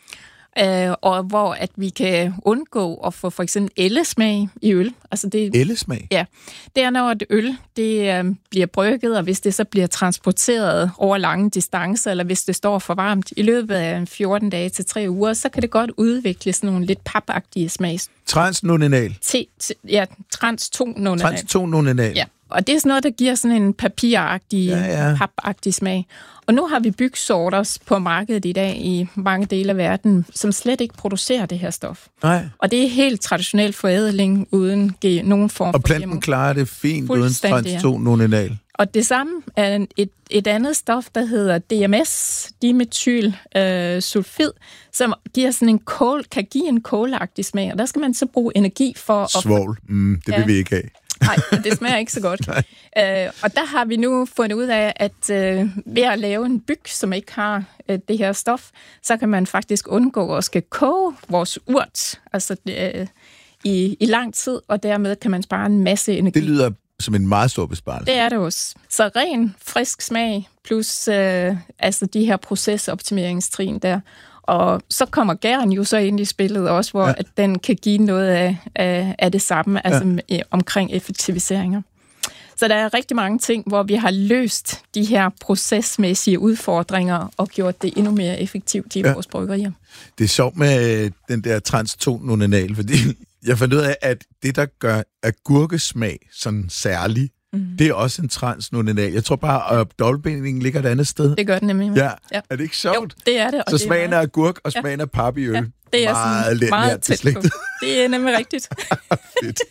og hvor at vi kan undgå at få for eksempel ellesmag i øl. Altså det, ellesmag? Ja, det er når et øl bliver brygget, og hvis det så bliver transporteret over lange distancer, eller hvis det står for varmt i løbet af 14 dage til 3 uger, så kan det godt udvikle sådan nogle lidt papagtige smags. Transnonenal? Ja, trans-2-nonenal. Trans-2-nonenal. Ja. Og det er sådan noget, der giver sådan en papiragtig, papagtig smag. Og nu har vi bygsorter på markedet i dag i mange dele af verden, som slet ikke producerer det her stof. Nej. Og det er helt traditionel forædling uden nogen form for og planten klarer det fint uden trans-2-nonenal. Og det samme er et andet stof, der hedder DMS, dimethylsulfid, som giver sådan kan give en kålagtig smag. Og der skal man så bruge energi for at... Svovl, det vil vi ikke have. Nej, det smager ikke så godt. Og der har vi nu fundet ud af, at ved at lave en byg, som ikke har det her stof, så kan man faktisk undgå at skal koge vores urt altså, i lang tid, og dermed kan man spare en masse energi. Det lyder som en meget stor besparelse. Det er det også. Så ren, frisk smag, plus altså de her procesoptimeringstrin der. Og så kommer gæren jo så ind i spillet også, hvor at den kan give noget af det samme, altså omkring effektiviseringer. Så der er rigtig mange ting, hvor vi har løst de her procesmæssige udfordringer og gjort det endnu mere effektivt i vores bryggerier. Det er sjovt med den der trans-2-nonenal, fordi jeg fandt ud af, at det, der gør agurkesmag sådan særlig, det er også en trans-nonenal. Jeg tror bare, at dobbeltbindingen ligger et andet sted. Det gør den nemlig. Ja. Er det ikke sjovt? Jo, det er det. Så smagen af agurk og smagen af pap i øl. Ja, det er meget tæt på. Det er nemlig rigtigt. Fedt.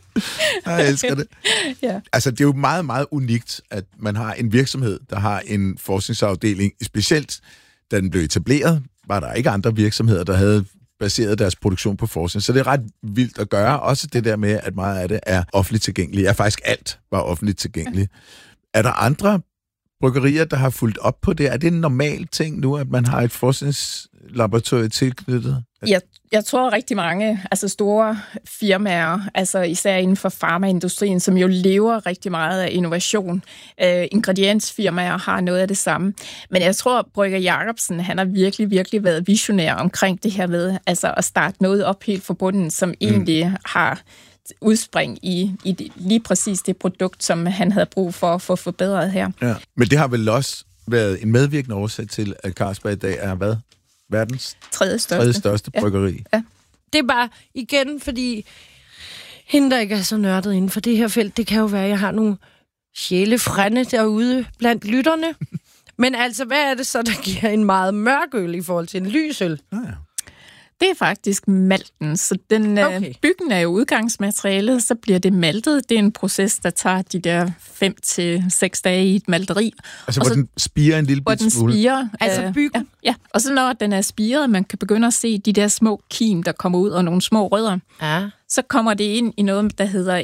Jeg elsker det. Ja. Altså, det er jo meget, meget unikt, at man har en virksomhed, der har en forskningsafdeling. Specielt, da den blev etableret, var der ikke andre virksomheder, der havde baseret deres produktion på forskning. Så det er ret vildt at gøre. Også det der med, at meget af det er offentligt tilgængeligt. Ja, faktisk alt var offentligt tilgængeligt. Er der andre bryggerier, der har fulgt op på det? Er det en normal ting nu, at man har et forskningslaboratorium tilknyttet? Jeg tror rigtig mange altså store firmaer, altså især inden for farmaindustrien, som jo lever rigtig meget af innovation. Ingrediensfirmaer har noget af det samme. Men jeg tror, Brygger Jacobsen, han har virkelig, virkelig været visionær omkring det her med altså at starte noget op helt fra bunden, som egentlig har udspring i lige præcis det produkt, som han havde brug for at få forbedret her. Ja. Men det har vel også været en medvirkende årsag til, at Carlsberg i dag er hvad? Verdens tredje største bryggeri. Ja. Det er bare igen, fordi hende, der ikke er så nørdet inden for det her felt, det kan jo være, at jeg har nogle sjælefrænde derude blandt lytterne. Men altså, hvad er det så, der giver en meget mørk øl i forhold til en lysøl? Ja. Det er faktisk malten, så byggen er jo udgangsmaterialet, så bliver det maltet. Det er en proces, der tager de der 5 til 6 dage i et malteri. Altså, hvor den spirer en lille bit smule? Spirer, altså byggen? Ja, og så når den er spiret, man kan begynde at se de der små kim, der kommer ud, og nogle små rødder. Ja. Så kommer det ind i noget, der hedder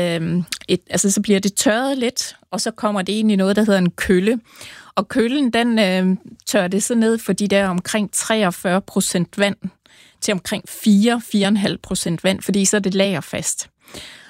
altså så bliver det tørret lidt, og så kommer det ind i noget, der hedder en kølle. Og køllen, den tørrer det så ned for de der omkring 43% vand, til omkring 4-4,5% vand, fordi så er det lagerfast.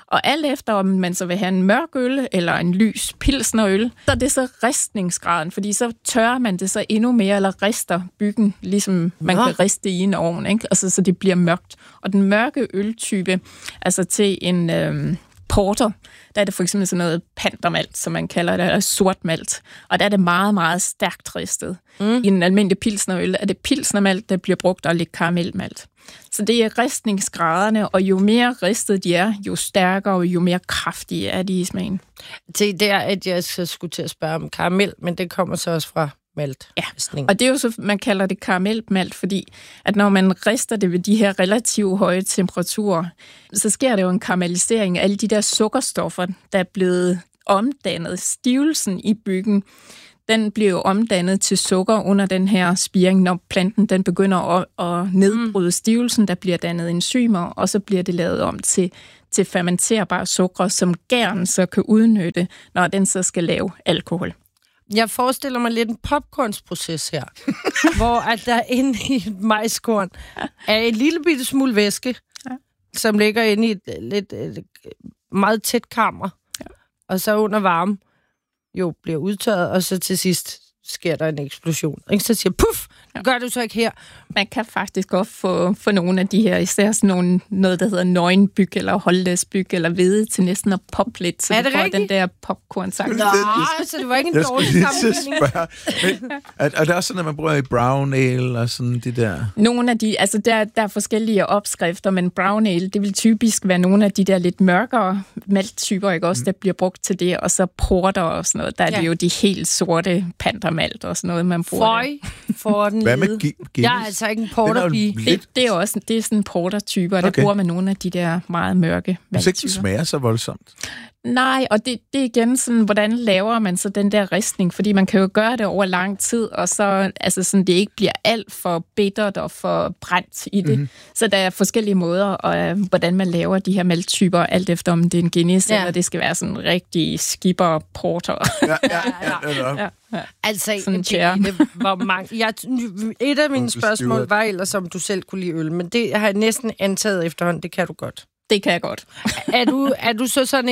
Og alt efter, om man så vil have en mørk øl eller en lys pilsnerøl, så er det så ristningsgraden, fordi så tørrer man det så endnu mere, eller rister byggen, ligesom man kan riste i en ovn, ikke? Altså, så det bliver mørkt. Og den mørke øltype, altså til en porter, der er det for eksempel sådan noget pantermalt, som man kalder det, eller sort malt. Og der er det meget, meget stærkt ristet. I en almindelig pilsnerøl er det pilsnermalt, der bliver brugt, og lidt karamelmalt. Så det er ristningsgraderne, og jo mere ristet de er, jo stærkere og jo mere kraftige er de i smagen. Det er, at jeg skulle til at spørge om karamel, men det kommer så også fra malt. Ja, og det er jo så, man kalder det karamelmalt, fordi at når man rister det ved de her relativt høje temperaturer, så sker der jo en karamellisering af alle de der sukkerstoffer, der er blevet omdannet. Stivelsen i byggen, den bliver jo omdannet til sukker under den her spiring, når planten den begynder at nedbryde stivelsen, der bliver dannet enzymer, og så bliver det lavet om til fermenterbare sukker, som gæren så kan udnytte, når den så skal lave alkohol. Jeg forestiller mig lidt en popcornsproces her, hvor at der inde i et majskorn er en lille bitte smule væske, som ligger inde i et meget tæt kammer, og så under varme jo bliver udtørret, og så til sidst sker der en eksplosion. Og så siger puff, det gør du så ikke her. Man kan faktisk godt få nogle af de her, især sådan noget, der hedder nøgenbyg, eller holdlæsbyg, eller hvede til næsten at poppe lidt, så du får den der popcorn-sang. Nej, så det var ikke en dårlig sammenligning. Er det også sådan, at man bruger i brown ale og sådan de der? Nogle af de, altså der er forskellige opskrifter, men brown ale, det vil typisk være nogle af de der lidt mørkere malttyper, ikke også, der bliver brugt til det, og så porter og sådan noget. Der er det jo de helt sorte pantermalt og sådan noget, man bruger. For den hvad med Guinness? Jeg er altså ikke en porterpige. Det er sådan portertyper, der bruger man nogle af de der meget mørke malttyper. Hvis ikke det smager så voldsomt. Nej, og det er igen sådan, hvordan laver man så den der ristning? Fordi man kan jo gøre det over lang tid, og så altså sådan, det ikke bliver alt for bittert og for brændt i det. Så der er forskellige måder, og hvordan man laver de her malttyper, alt efter om det er en Guinness, eller det skal være sådan en rigtig skipper porter. Ja. Altså, hvor mange... Et af mine spørgsmål var ellers, om du selv kunne lide øl, men det har jeg næsten antaget efterhånden. Det kan du godt. Det kan jeg godt. Er du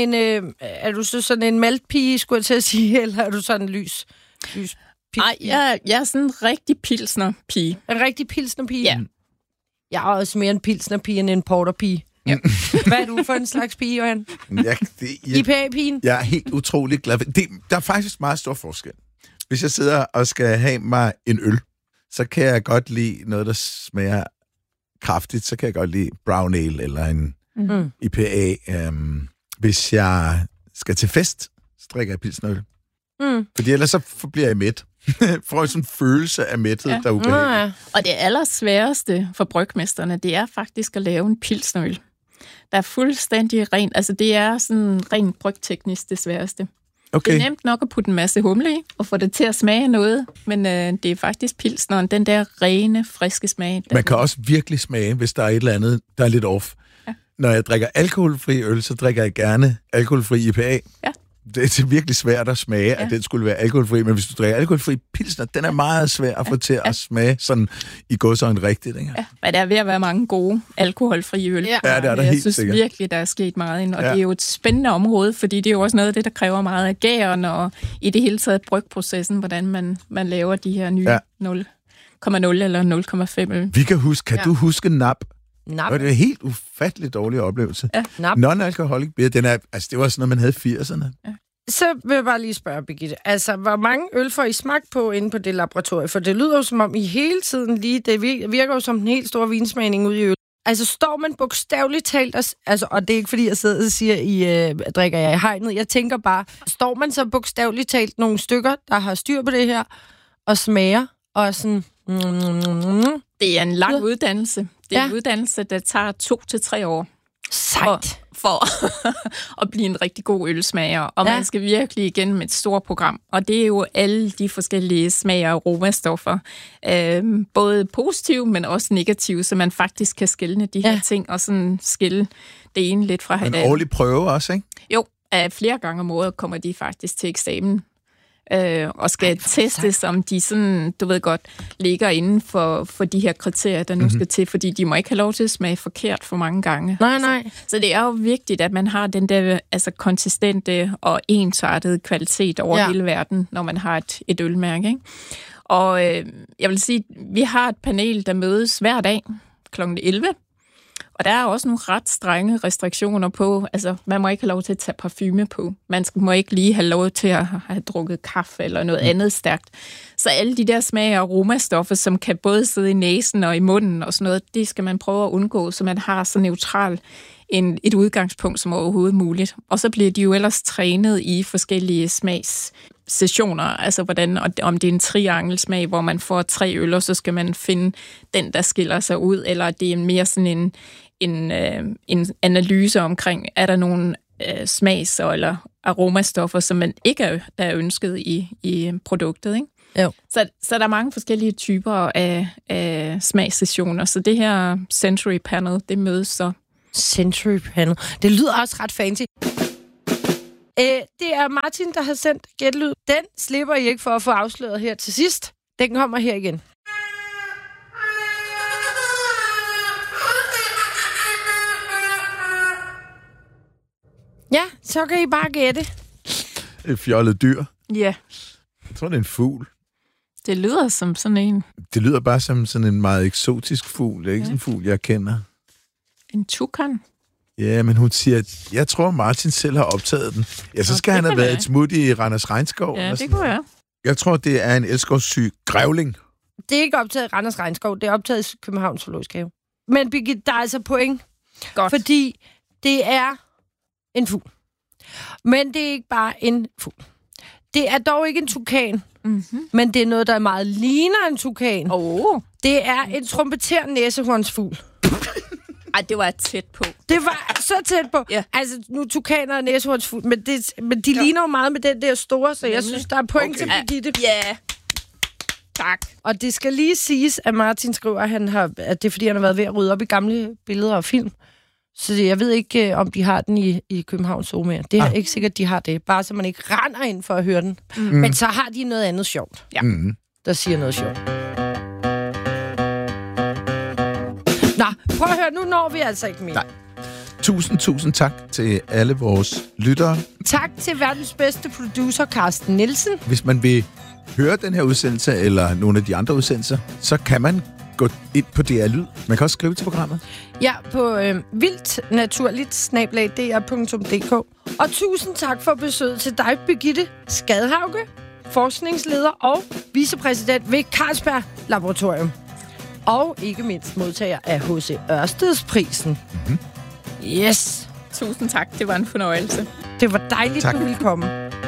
så sådan en maltpige, skulle jeg til at sige, eller er du sådan en lys Nej, jeg er sådan en rigtig pilsnerpige. En rigtig pilsnerpige? Ja. Jeg er også mere en pilsnerpige end en porterpige. Ja. Hvad er du for en slags pige, Johan? IPA-pigen? Jeg er helt utrolig glad. Der er faktisk meget stor forskel. Hvis jeg sidder og skal have mig en øl, så kan jeg godt lide noget, der smager kraftigt. Så kan jeg godt lide brown ale eller en IPA. Hvis jeg skal til fest, så drikker jeg pilsnerøl. Fordi ellers så bliver jeg mæt. Får sådan en følelse af mæthed, der er ubehageligt. Og det allersværeste for brygmesterne, det er faktisk at lave en pilsnerøl. Der er fuldstændig rent. Altså det er sådan rent brygteknisk det sværeste. Okay. Det er nemt nok at putte en masse humle i, og få det til at smage noget, men det er faktisk pilsneren, den der rene, friske smag. Man kan også virkelig smage, hvis der er et eller andet, der er lidt off. Ja. Når jeg drikker alkoholfri øl, så drikker jeg gerne alkoholfri IPA. Ja. Det er virkelig svært at smage, at den skulle være alkoholfri, men hvis du drikker alkoholfri pilsner, den er meget svær at få til at smage sådan i gåseøjne rigtigt. Ikke? Ja, men der er ved at være mange gode alkoholfrie øl. Ja, det er der helt sikkert. Jeg synes virkelig, der er sket meget ind, og det er jo et spændende område, fordi det er jo også noget af det, der kræver meget af gæren, og i det hele taget brygprocessen, hvordan man laver de her nye 0,0 eller 0,5 øl. Vi kan huske, kan du huske NAP? Det er en helt ufattelig dårlig oplevelse. Ja. Non-alcoholic beer, det var sådan noget, man havde i 80'erne. Ja. Så vil jeg bare lige spørge, Birgitte. Altså, hvor mange øl får I smagt på inde på det laboratorium? For det lyder jo som om I hele tiden det virker jo som en helt stor vinsmagning ude i øl. Altså, står man bogstaveligt talt, og det er ikke fordi, jeg sidder og siger, drikker jeg i hegnet. Jeg tænker bare, står man så bogstaveligt talt nogle stykker, der har styr på det her, og smager, og sådan... Det er en lang uddannelse. Det er en uddannelse, der tager 2 til 3 år. Sejt. For at blive en rigtig god ølsmager. Og man skal virkelig igennem et stort program. Og det er jo alle de forskellige smag- og aromastoffer. Både positive, men også negative, så man faktisk kan skelne de her ting, og sådan skille det ene lidt fra hinanden. En årlig prøve også, ikke? Jo, flere gange om året kommer de faktisk til eksamen. og skal testes, om de sådan, du ved godt, ligger inden for de her kriterier, der nu skal til, fordi de må ikke have lov til at smage forkert for mange gange. Nej. Så det er jo vigtigt, at man har den der konsistente og ensartede kvalitet over hele verden, når man har et ølmærke, ikke? Og jeg vil sige, vi har et panel, der mødes hver dag kl. 11, og der er også nogle ret strenge restriktioner på, altså man må ikke have lov til at tage parfume på. Man må ikke lige have lov til at have drukket kaffe eller noget andet stærkt. Så alle de der smag- og aromastoffer, som kan både sidde i næsen og i munden og sådan noget, det skal man prøve at undgå, så man har så neutral et udgangspunkt som overhovedet muligt. Og så bliver de jo ellers trænet i forskellige smagssessioner, altså hvordan, om det er en triangelsmag, hvor man får 3 øl, og så skal man finde den, der skiller sig ud, eller det er mere sådan en analyse omkring, er der nogle smags- eller aromastoffer, som man ikke er ønsket i produktet, ikke? Jo. Så der er mange forskellige typer af smagssessioner, så det her Sensory Panel, det mødes så. Sensory Panel. Det lyder også ret fancy. Det er Martin, der har sendt gætlyd. Den slipper I ikke for at få afsløret her til sidst. Den kommer her igen. Ja, så kan I bare gætte. Et fjollet dyr. Ja. Jeg tror, det er en fugl. Det lyder som sådan en. Det lyder bare som sådan en meget eksotisk fugl. Det er ikke sådan en fugl, jeg kender. En tukan? Ja, men hun siger, at jeg tror, Martin selv har optaget den. Ja, så skal han have været et smut i Randers Regnskov. Ja, det kunne jeg. Jeg tror, det er en elskovssyg grævling. Det er ikke optaget i Randers Regnskov, det er optaget i Københavns Zoologisk Have. Men Birgitte, der er altså point. Godt. Fordi det er en fugl. Men det er ikke bare en fugl. Det er dog ikke en tukan, men det er noget, der meget ligner en tukan. Det er en trompeterende næsehornsfugl. Ej, det var tæt på. Det var så tæt på. Ja. Altså, nu tukaner og næsehornsfugl, men de ligner jo meget med den der store, så jeg synes, der er point til Birgitte. Ja. Tak. Og det skal lige siges, at Martin skriver, at det er, fordi han har været ved at rydde op i gamle billeder og film. Så jeg ved ikke, om de har den i Københavns Zoo mere. Det er ikke sikkert, de har det. Bare så man ikke render ind for at høre den. Men så har de noget andet sjovt. Ja. Der siger noget sjovt. Nå, prøv at høre, nu når vi altså ikke mere. Nej. Tusind tak til alle vores lyttere. Tak til verdens bedste producer, Carsten Nielsen. Hvis man vil høre den her udsendelse, eller nogle af de andre udsendelser, så kan man gå ind på DR Lyd. Man kan også skrive til programmet. Ja, på vildtnaturligt@dr.dk. Og tusind tak for besøget til dig, Birgitte Skadhauge, forskningsleder og vicepræsident ved Carlsberg Laboratorium. Og ikke mindst modtager af H.C. Ørstedsprisen. Yes. Tusind tak, det var en fornøjelse. Det var dejligt, du ville komme.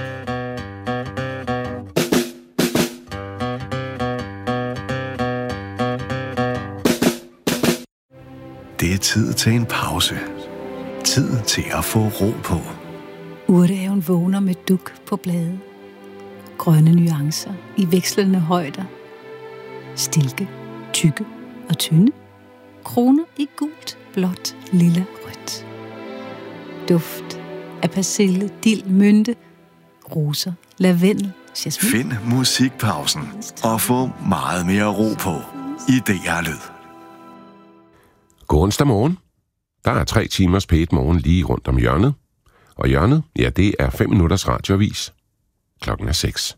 Det er tid til en pause. Tid til at få ro på. Urtehaven vågner med duk på blade. Grønne nuancer i vekslende højder. Stilke, tykke og tynde. Kroner i gult, blåt, lilla, rødt. Duft af persille, dild, mynte, roser, lavendel, jasmin. Find musikpausen og få meget mere ro på i DR Lyd. God onsdag morgen. Der er 3 timers P1 Morgen lige rundt om hjørnet. Og hjørnet, ja, det er 5 minutters radioavis. Klokken er 6.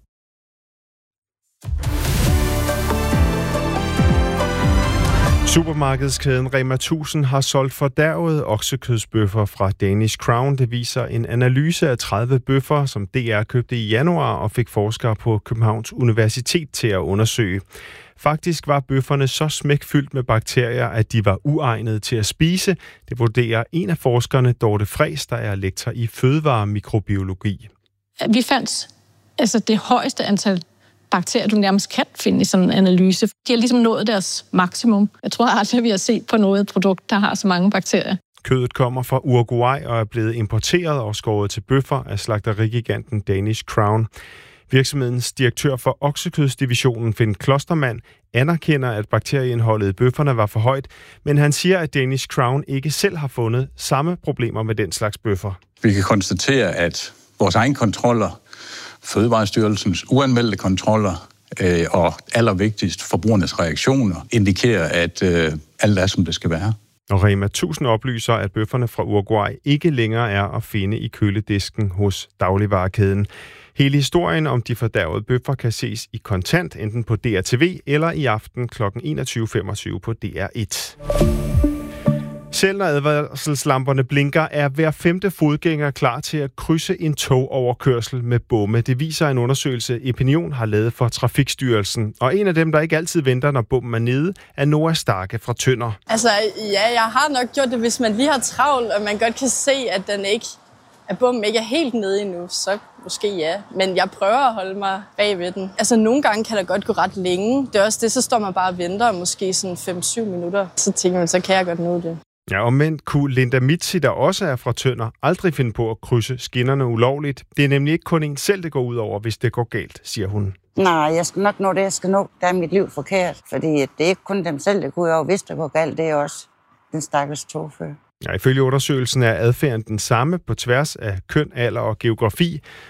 Supermarkedskæden Rema 1000 har solgt fordærvede oksekødsbøffer fra Danish Crown. Det viser en analyse af 30 bøffer, som DR købte i januar og fik forskere på Københavns Universitet til at undersøge. Faktisk var bøfferne så smækfyldt med bakterier, at de var uegnede til at spise. Det vurderer en af forskerne, Dorte Friis, der er lektor i fødevaremikrobiologi. Vi fandt det højeste antal bakterier, du nærmest kan finde i sådan en analyse. De har ligesom nået deres maksimum. Jeg tror aldrig, vi har set på noget produkt, der har så mange bakterier. Kødet kommer fra Uruguay og er blevet importeret og skåret til bøffer af slagterigiganten Danish Crown. Virksomhedens direktør for oksekødsdivisionen, Finn Klostermann, anerkender, at bakterieindholdet i bøfferne var for højt, men han siger, at Danish Crown ikke selv har fundet samme problemer med den slags bøffer. Vi kan konstatere, at vores egen kontroller Fødevarestyrelsens uanmeldte kontroller og allervigtigst forbrugernes reaktioner indikerer, at alt er, som det skal være. Og Rema 1000 oplyser, at bøfferne fra Uruguay ikke længere er at finde i køledisken hos dagligvarekæden. Hele historien om de fordærvede bøffer kan ses i kontant, enten på DRTV eller i aften kl. 21.25 på DR1. Selv når advarselslamperne blinker, er hver 5. fodgænger klar til at krydse en togoverkørsel med bomme. Det viser en undersøgelse, Epinion har lavet for Trafikstyrelsen. Og en af dem, der ikke altid venter, når bommen er nede, er Nora Starke fra Tønder. Altså, ja, jeg har nok gjort det, hvis man lige har travlt, og man godt kan se, at bommen ikke er helt nede endnu, så måske ja. Men jeg prøver at holde mig bag ved den. Altså, nogle gange kan det godt gå ret længe. Det er også det, så står man bare og venter, måske sådan 5-7 minutter. Så tænker man, så kan jeg godt nå det. Ja, omvendt kunne Linda Mitzi, der også er fra Tønder, aldrig finde på at krydse skinnerne ulovligt. Det er nemlig ikke kun en selv, det går ud over, hvis det går galt, siger hun. Nej, jeg skal nok nå det, jeg skal nå. Der er mit liv forkert, fordi det er ikke kun dem selv, det går ud over, hvis det går galt. Det er også den stakkels togfører. Ja, ifølge undersøgelsen er adfærden den samme på tværs af køn, alder og geografi.